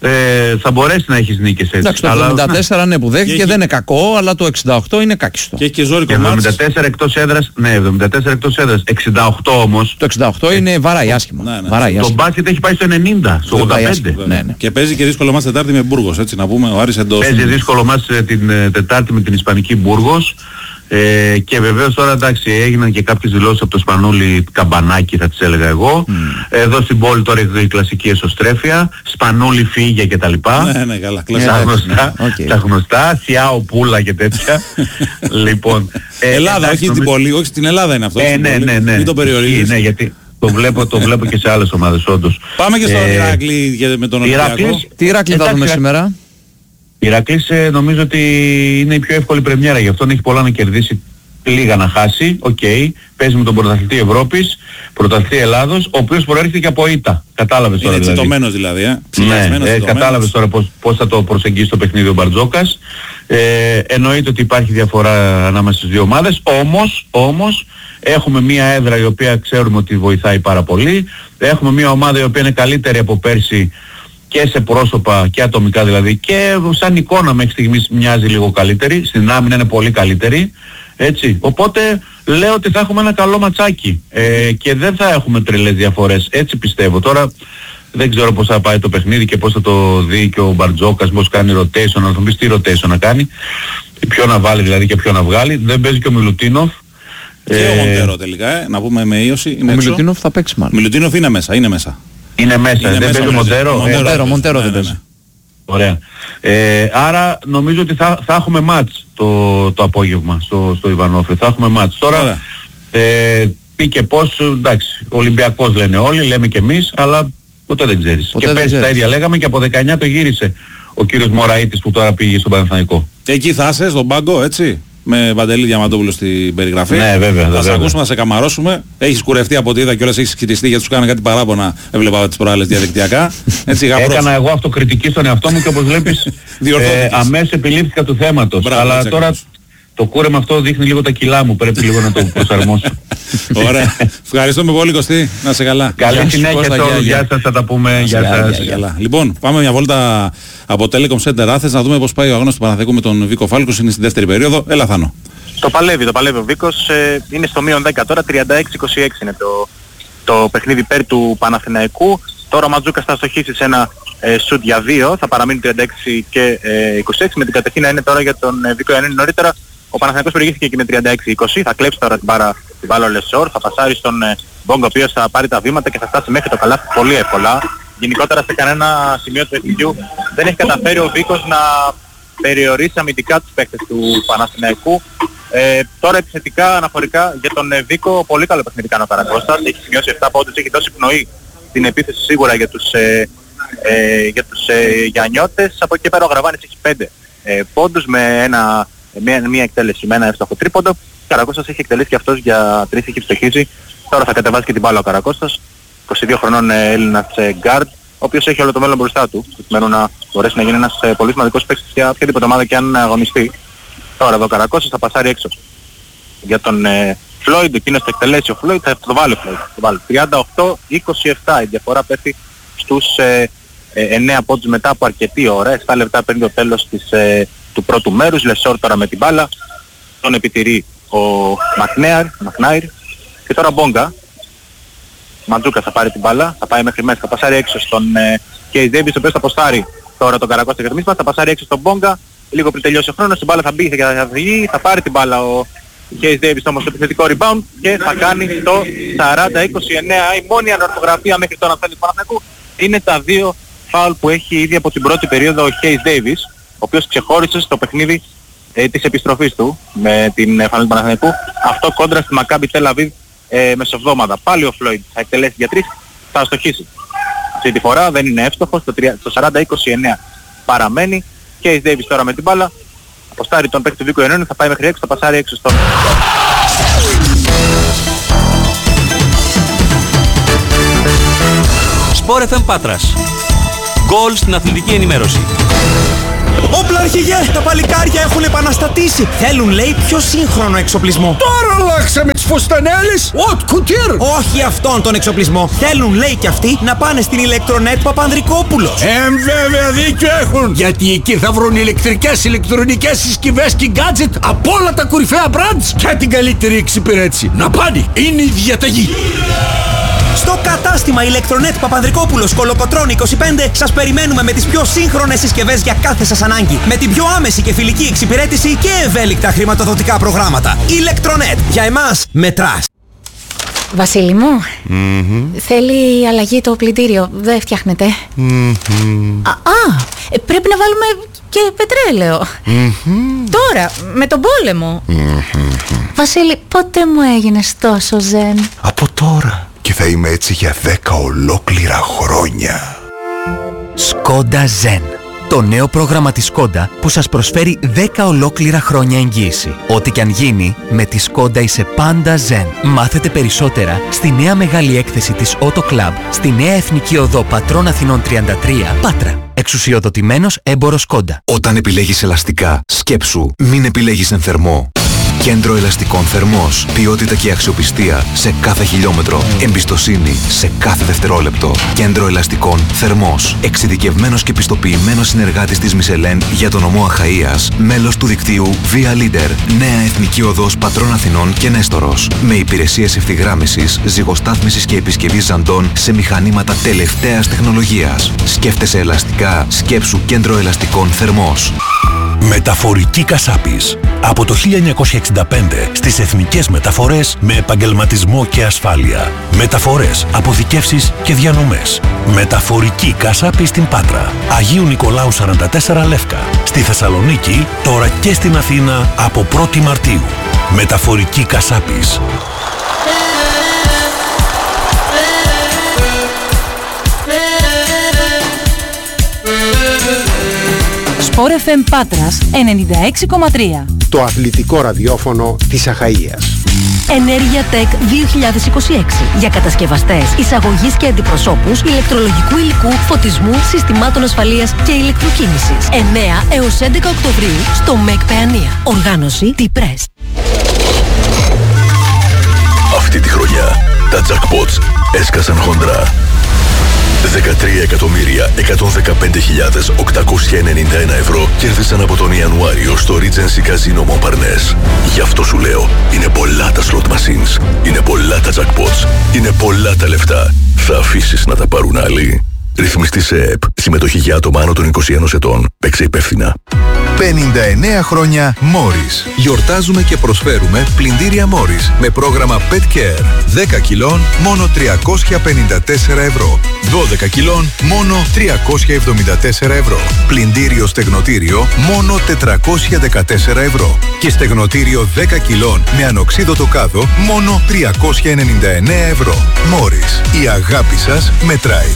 Speaker 16: ε, θα μπορέσει να έχεις νίκες έτσι.
Speaker 2: Εντάξει, το εβδομήντα τέσσερα ναι που δέχτηκε δεν είναι κακό, αλλά το εξήντα οκτώ είναι κάκιστο.
Speaker 1: Και έχει και ζόρικο
Speaker 16: μάτς. εβδομήντα τέσσερα εκτός έδρας, ναι, εβδομήντα τέσσερα εκτός έδρας, εξήντα οκτώ όμως.
Speaker 2: Το εξήντα οκτώ είναι βαράει άσχημα. Ναι, ναι. Βαράει
Speaker 16: το μπάσκετ έχει πάει στο ενενήντα, στο ογδόντα πέντε.
Speaker 1: Ναι, ναι. Και παίζει και δύσκολο μάτς Τετάρτη με Μπούργος, έτσι να πούμε, ο Άρης εντός.
Speaker 16: Παίζει δύσκολο μάτς την Τετάρτη με την Ισπανική Μπούργος. Ε, και βεβαίως τώρα εντάξει έγιναν και κάποιες δηλώσεις από το Σπανούλι καμπανάκι θα τις έλεγα εγώ. Mm. Εδώ στην πόλη τώρα η κλασική εσωστρέφεια, Σπανούλι φύγε και τα λοιπά.
Speaker 1: Ναι, ναι, καλά.
Speaker 16: Τα γνωστά, okay. τα γνωστά, Σιάο Πούλα και τέτοια. Λοιπόν,
Speaker 1: ε, Ελλάδα, εντάξει, όχι νομίζω... την πόλη, όχι στην Ελλάδα είναι αυτό.
Speaker 16: Ε, ναι, ναι, ναι.
Speaker 1: Μην το περιορίζεις.
Speaker 16: Ναι, γιατί το βλέπω, το βλέπω και σε άλλες ομάδες όντως.
Speaker 1: Πάμε και στον Ηράκλη ε, με τον Ολυμπιακό.
Speaker 2: Τι Ηράκλη θα δούμε σήμερα?
Speaker 16: Η Ηρακλής ε, νομίζω ότι είναι η πιο εύκολη πρεμιέρα, γι' αυτό έχει πολλά να κερδίσει, λίγα να χάσει. Οκ, okay. Παίζει με τον πρωταθλητή Ευρώπης, πρωταθλητή Ελλάδος, ο οποίος προέρχεται και από ήττα. Κατάλαβες τώρα
Speaker 1: είναι
Speaker 16: δηλαδή.
Speaker 1: Είναι τσιτωμένος δηλαδή, ε.
Speaker 16: Ναι, ε, κατάλαβες τώρα πώς, πώς θα το προσεγγίσει το παιχνίδι ο Μπαρτζόκας. Ε, εννοείται ότι υπάρχει διαφορά ανάμεσα στις δύο ομάδες, όμως, όμως έχουμε μια έδρα η οποία ξέρουμε ότι βοηθάει πάρα πολύ. Έχουμε μια ομάδα η οποία είναι καλύτερη από πέρσι και σε πρόσωπα και ατομικά δηλαδή, και σαν εικόνα μέχρι στιγμής μοιάζει λίγο καλύτερη, στην άμυνα είναι πολύ καλύτερη, έτσι. Οπότε λέω ότι θα έχουμε ένα καλό ματσάκι ε, και δεν θα έχουμε τρελές διαφορές, έτσι πιστεύω. Τώρα δεν ξέρω πώς θα πάει το παιχνίδι και πώς θα το δει και ο Μπαρτζόκας, πώς κάνει rotation, να τον πεις τι rotation να κάνει, ποιο να βάλει δηλαδή και ποιο να βγάλει. Δεν παίζει και ο Μιλουτίνοφ.
Speaker 1: Και ε, ο Μοντέρο τελικά, ε, να πούμε με ίωση.
Speaker 2: Ο Μιλουτίνοφ θα παίξει μάλλον.
Speaker 1: Μιλουτίνοφ είναι μέσα, είναι μέσα.
Speaker 16: Είναι μέσα, είναι δεν παίζει ο Μοντέρο.
Speaker 2: Μοντέρο, Μοντέρο δεν παίζει.
Speaker 16: Ωραία. Ε, άρα νομίζω ότι θα, θα έχουμε μάτς το, το απόγευμα στο, στο Ιβανόφι. Θα έχουμε μάτς. Τώρα ε, πει και πώς, εντάξει, Ολυμπιακός λένε όλοι, λέμε και εμείς, αλλά ποτέ δεν ξέρεις. Ποτέ και πέρσι τα ίδια λέγαμε και από δεκαεννιά το γύρισε ο κύριος Μωραΐτης που τώρα πήγε στον Παναθηναϊκό.
Speaker 1: Και εκεί θα είσαι στον πάγκο, έτσι. Με Βαντελή Διαμαντόπουλο στην περιγραφή.
Speaker 16: Ναι, βέβαια.
Speaker 1: Θα σε ακούσουμε, θα σε καμαρώσουμε. Έχεις κουρευτεί από ό,τι είδα και όλες έχεις ξητιστεί γιατί σου κάνανε κάτι παράπονα. Έβλεπα τις προάλλες διαδικτυακά. Έτσι,
Speaker 16: έκανα εγώ αυτοκριτική στον εαυτό μου και όπως βλέπεις ε, αμέσως επιλήφθηκα του θέματος. Μπράβο, αλλά τώρα έκανες. Το κούρεμα αυτό δείχνει λίγο τα κιλά μου. Πρέπει λίγο να το προσαρμόσω.
Speaker 1: Ωραία. Ευχαριστούμε πολύ Κωστή. Να σε καλά.
Speaker 16: Καλή συνέχεια σε όλους. Γεια σας, θα τα πούμε. Γεια σας.
Speaker 1: Λοιπόν, πάμε μια βόλτα από Telecom Center Athens να δούμε πώς πάει ο αγώνας του Παναθηναϊκού με τον Βίκο Φάλκος. Είναι στη δεύτερη περίοδο. Έλα Θάνο.
Speaker 15: Το παλεύει, το παλεύει ο Βίκος. Ε, είναι στο μείον δέκα τώρα, τριάντα έξι είκοσι έξι είναι το, το παιχνίδι υπέρ του Παναθηναϊκού. Τώρα ο Ματζούκας θα στοχίσει σε ένα ε, σουτ για δύο. Θα παραμείνει τριάντα έξι και ε, είκοσι έξι. Με την κατευθείνα είναι τώρα για τον ε, Βίκο Ιαννίνη νωρίτερα. Ο Παναθηναϊκός προηγήθηκε και με τριάντα έξι είκοσι. Θα κλέψει τώρα την μπάρα την μπάλα ο Λεσόρ. Θα πασάρει στον ε, Μπόγκο ο οποίος θα πάρει τα βήματα και θα φτάσει μέχρι το καλάθι πολύ εύκολα. Γενικότερα σε κανένα σημείο του παιχνιδιού δεν έχει καταφέρει ο Βίκος να περιορίσει αμυντικά τους παίκτες του Παναθηναϊκού. Ε, τώρα επιθετικά αναφορικά για τον ε, Βίκο, πολύ καλό παιχνίδι κάνει ο Καρακώστας. Έχει σημειώσει επτά πόντους, έχει δώσει πνοή στην επίθεση σίγουρα για τους, ε, ε, για τους ε, Γιαννιώτες. Από εκεί πέρα ο Γραβάνης έχει πέντε ε, πόντους με ένα, μια, μια εκτέλεση, με ένα εύστοχο τρίποντο. Ο Καρακώστας έχει εκτελέσει και αυτός για τρεις, έχει ευστοχίσει. Τώρα θα κατεβάσει και την μπάλα ο Καρακώστας. είκοσι δύο χρονών ε, Έλληνας ε, γκάρντ. ο οποίος έχει όλο το μέλλον μπροστά του, προκειμένου να μπορέσει να γίνει ένας ε, πολύ σημαντικός παίκτης για οποιαδήποτε ομάδα και αν αγωνιστεί. Τώρα εδώ ο Καρακώσης θα πασάρει έξω για τον ε, Φλόιντ, εκείνος θα εκτελέσει ο Φλόιντ, θα το βάλει ο Φλόιντ. τριάντα οκτώ είκοσι επτά, η διαφορά πέφτει στους ε, ε, εννέα πόντους μετά από αρκετή ώρα, επτά λεπτά πριν το τέλος της, ε, του πρώτου μέρους. Λεσόρ τώρα με την μπάλα, τον επιτηρεί ο Μακνέαρ, Μακνάιρ και τώρα Μπόγκα. Μαντζούκα θα πάρει την μπάλα, θα πάει μέχρι μέσα, θα πασάρει έξω στον ε, Κέις Ντέιβις, ο οποίος θα ποστάρει τώρα τον Καρακώστα για το μίσμα, θα πασάρει έξω στον Μπόγκα, λίγο πριν τελειώσει ο χρόνος, η μπάλα θα μπει και θα βγει, θα πάρει την μπάλα ο Κέις Ντέιβις όμως στο επιθετικό rebound και θα κάνει το σαράντα είκοσι εννέα. Η μόνη ανορθογραφία μέχρι τώρα του Παναθηναϊκού είναι τα δύο φάουλ που έχει ήδη από την πρώτη περίοδο ο Κέις Ντέιβις, ο οποίος ξεχώρισε στο παιχνίδι ε, της επιστροφής του με την φανέλα του Παναθηναϊκού. Αυτό κόντρα στη Μακάμπι Τελ Αβίβ ε, μεσοβδόμαδα. Πάλι ο Φλόιντ θα εκτελέσει για τρεις, θα αστοχίσει. Αυτή τη φορά δεν είναι εύστοχος, το, το σαράντα είκοσι εννέα παραμένει. Κέις Ντέιβις τώρα με την μπάλα, αποστάρει τον παίκτη του Βίκο Ιωνίου, θα πάει μέχρι έξω, θα πασάρει έξω στον...
Speaker 9: Σπορ εφ εμ Πάτρας. Γκολ στην αθλητική ενημέρωση.
Speaker 17: Όπλα αρχηγέ! Τα παλικάρια έχουν επαναστατήσει! Θέλουν, λέει, πιο σύγχρονο εξοπλισμό.
Speaker 18: Τώρα αλλάξαμε τις φουστανέλες! Οτ κουτίρ!
Speaker 17: Όχι αυτόν τον εξοπλισμό. Θέλουν, λέει, κι αυτοί να πάνε στην Ηλεκτρονέτ Παπανδρικόπουλος.
Speaker 18: Εμ, βέβαια δίκιο έχουν! Γιατί εκεί θα βρουν ηλεκτρικές, ηλεκτρονικές συσκευές και gadget από όλα τα κορυφαία brands και την καλύτερη εξυπηρέτηση. Να πάνε! Είναι η διαταγή!
Speaker 17: Στο κατάστημα Ηλεκτρονέτ Παπανδρικόπουλος Κολοκοτρών είκοσι πέντε σας περιμένουμε με τις πιο σύγχρονες συσκευές για κάθε σας ανάγκη. Με την πιο άμεση και φιλική εξυπηρέτηση και ευέλικτα χρηματοδοτικά προγράμματα. Ηλεκτρονέτ. Για εμάς μετράς.
Speaker 19: Βασίλη μου, mm-hmm. θέλει αλλαγή το πλυντήριο. Δεν φτιάχνεται. Mm-hmm. Α, α, πρέπει να βάλουμε και πετρέλαιο. Mm-hmm. Τώρα, με τον πόλεμο. Mm-hmm. Βασίλη, πότε μου έγινες τόσο ζεν?
Speaker 20: Από τώρα. Και θα είμαι έτσι για δέκα ολόκληρα χρόνια.
Speaker 21: Σκόντα Zen. Το νέο πρόγραμμα της Σκόντα που σας προσφέρει δέκα ολόκληρα χρόνια εγγύηση. Ό,τι κι αν γίνει, με τη Σκόντα είσαι πάντα Zen. Μάθετε περισσότερα στη νέα μεγάλη έκθεση της Auto Club, στη νέα Εθνική Οδό Πατρών Αθηνών τριάντα τρία, Πάτρα. Εξουσιοδοτημένος έμπορος Σκόντα.
Speaker 22: Όταν επιλέγεις ελαστικά, σκέψου, μην επιλέγεις εν θερμό. Κέντρο ελαστικών Θερμός. Ποιότητα και αξιοπιστία σε κάθε χιλιόμετρο. Εμπιστοσύνη σε κάθε δευτερόλεπτο. Κέντρο ελαστικών Θερμός. Εξειδικευμένος και πιστοποιημένος συνεργάτης της Μισελέν για τον νομό Αχαΐας. Μέλος του δικτύου Via Leader. Νέα Εθνική Οδός Πατρών Αθηνών και Νέστορος. Με υπηρεσίες ευθυγράμμισης, ζυγοστάθμισης και επισκευής ζαντών σε μηχανήματα τελευταίας τεχνολογίας. Σκέφτεσαι ελαστικά. Σκέψου Κέντρο ελαστικών Θερμός.
Speaker 23: Μεταφορική Κασάπης. Από το χίλια εννιακόσια εξήντα πέντε στις εθνικές μεταφορές με επαγγελματισμό και ασφάλεια. Μεταφορές, αποθηκεύσεις και διανομές. Μεταφορική Κασάπη στην Πάτρα. Αγίου Νικολάου σαράντα τέσσερα Λεύκα. Στη Θεσσαλονίκη, τώρα και στην Αθήνα από πρώτη Μαρτίου. Μεταφορική Κασάπης.
Speaker 24: Σπορ εφ εμ Πάτρας ενενήντα έξι κόμμα τρία.
Speaker 25: Το αθλητικό ραδιόφωνο της Αχαΐας.
Speaker 7: Ενέργεια Tech δύο χιλιάδες είκοσι έξι. Για κατασκευαστές, εισαγωγής και αντιπροσώπους, ηλεκτρολογικού υλικού, φωτισμού, συστημάτων ασφαλείας και ηλεκτροκίνησης. εννέα έως έντεκα Οκτωβρίου στο ΜΕΚ Παιανία. Οργάνωση T-Press.
Speaker 23: Αυτή τη χρονιά τα jackpots έσκασαν χοντρά. δεκατρία εκατομμύρια εκατόν δεκαπέντε χιλιάδες οκτακόσια ενενήντα ένα ευρώ κέρδισαν από τον Ιανουάριο στο Regency Casino Montparnasse. Γι' αυτό σου λέω, είναι πολλά τα slot machines, είναι πολλά τα jackpots, είναι πολλά τα λεφτά. Θα αφήσεις να τα πάρουν άλλοι? Ρυθμιστή σε ΕΕΠ. Συμμετοχή για άτομα άνω των είκοσι ενός ετών. Παίξε υπεύθυνα.
Speaker 11: πενήντα εννέα χρόνια Morris. Γιορτάζουμε και προσφέρουμε πλυντήρια Morris με πρόγραμμα Pet Care. δέκα κιλών μόνο τριακόσια πενήντα τέσσερα ευρώ. δώδεκα κιλών μόνο τριακόσια εβδομήντα τέσσερα ευρώ. Πλυντήριο στεγνοτήριο μόνο τετρακόσια δεκατέσσερα ευρώ. Και στεγνοτήριο δέκα κιλών με ανοξίδωτο κάδο μόνο τριακόσια ενενήντα εννέα ευρώ. Morris. Η αγάπη σας μετράει.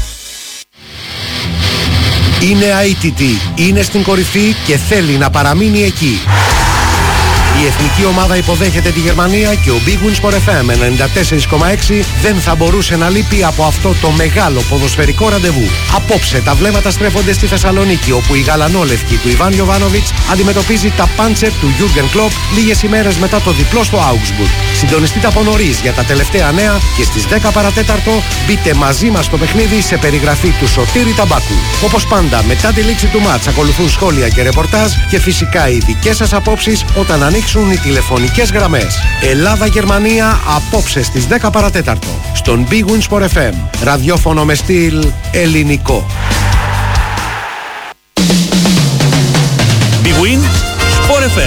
Speaker 25: Είναι άι τι τι, είναι στην κορυφή και θέλει να παραμείνει εκεί. Η εθνική ομάδα υποδέχεται τη Γερμανία και ο Big Win Sport εφ εμ ενενήντα τέσσερα κόμμα έξι δεν θα μπορούσε να λείπει από αυτό το μεγάλο ποδοσφαιρικό ραντεβού. Απόψε τα βλέμματα στρέφονται στη Θεσσαλονίκη, όπου η γαλανόλευκη του Ιβάν Γιοβάνοβιτς αντιμετωπίζει τα πάντσερ του Γιούργεν Κλοπ λίγες ημέρες μετά το διπλό στο Augsburg. Συντονιστείτε από νωρίς για τα τελευταία νέα και στις δέκα παρατέταρτο μπείτε μαζί μας στο παιχνίδι σε περιγραφή του Σωτήρη Ταμπάκου. Όπως πάντα, μετά τη λήξη του μάτς ακολουθούν σχόλια και ρεπορτάζ και φυσικά οι δικές σας απόψεις όταν ανοίξουν οι τηλεφωνικές γραμμές. Ελλάδα-Γερμανία απόψε στις δέκα παρατέταρτο στον Big Win Sport εφ εμ. Ραδιόφωνο με στυλ ελληνικό.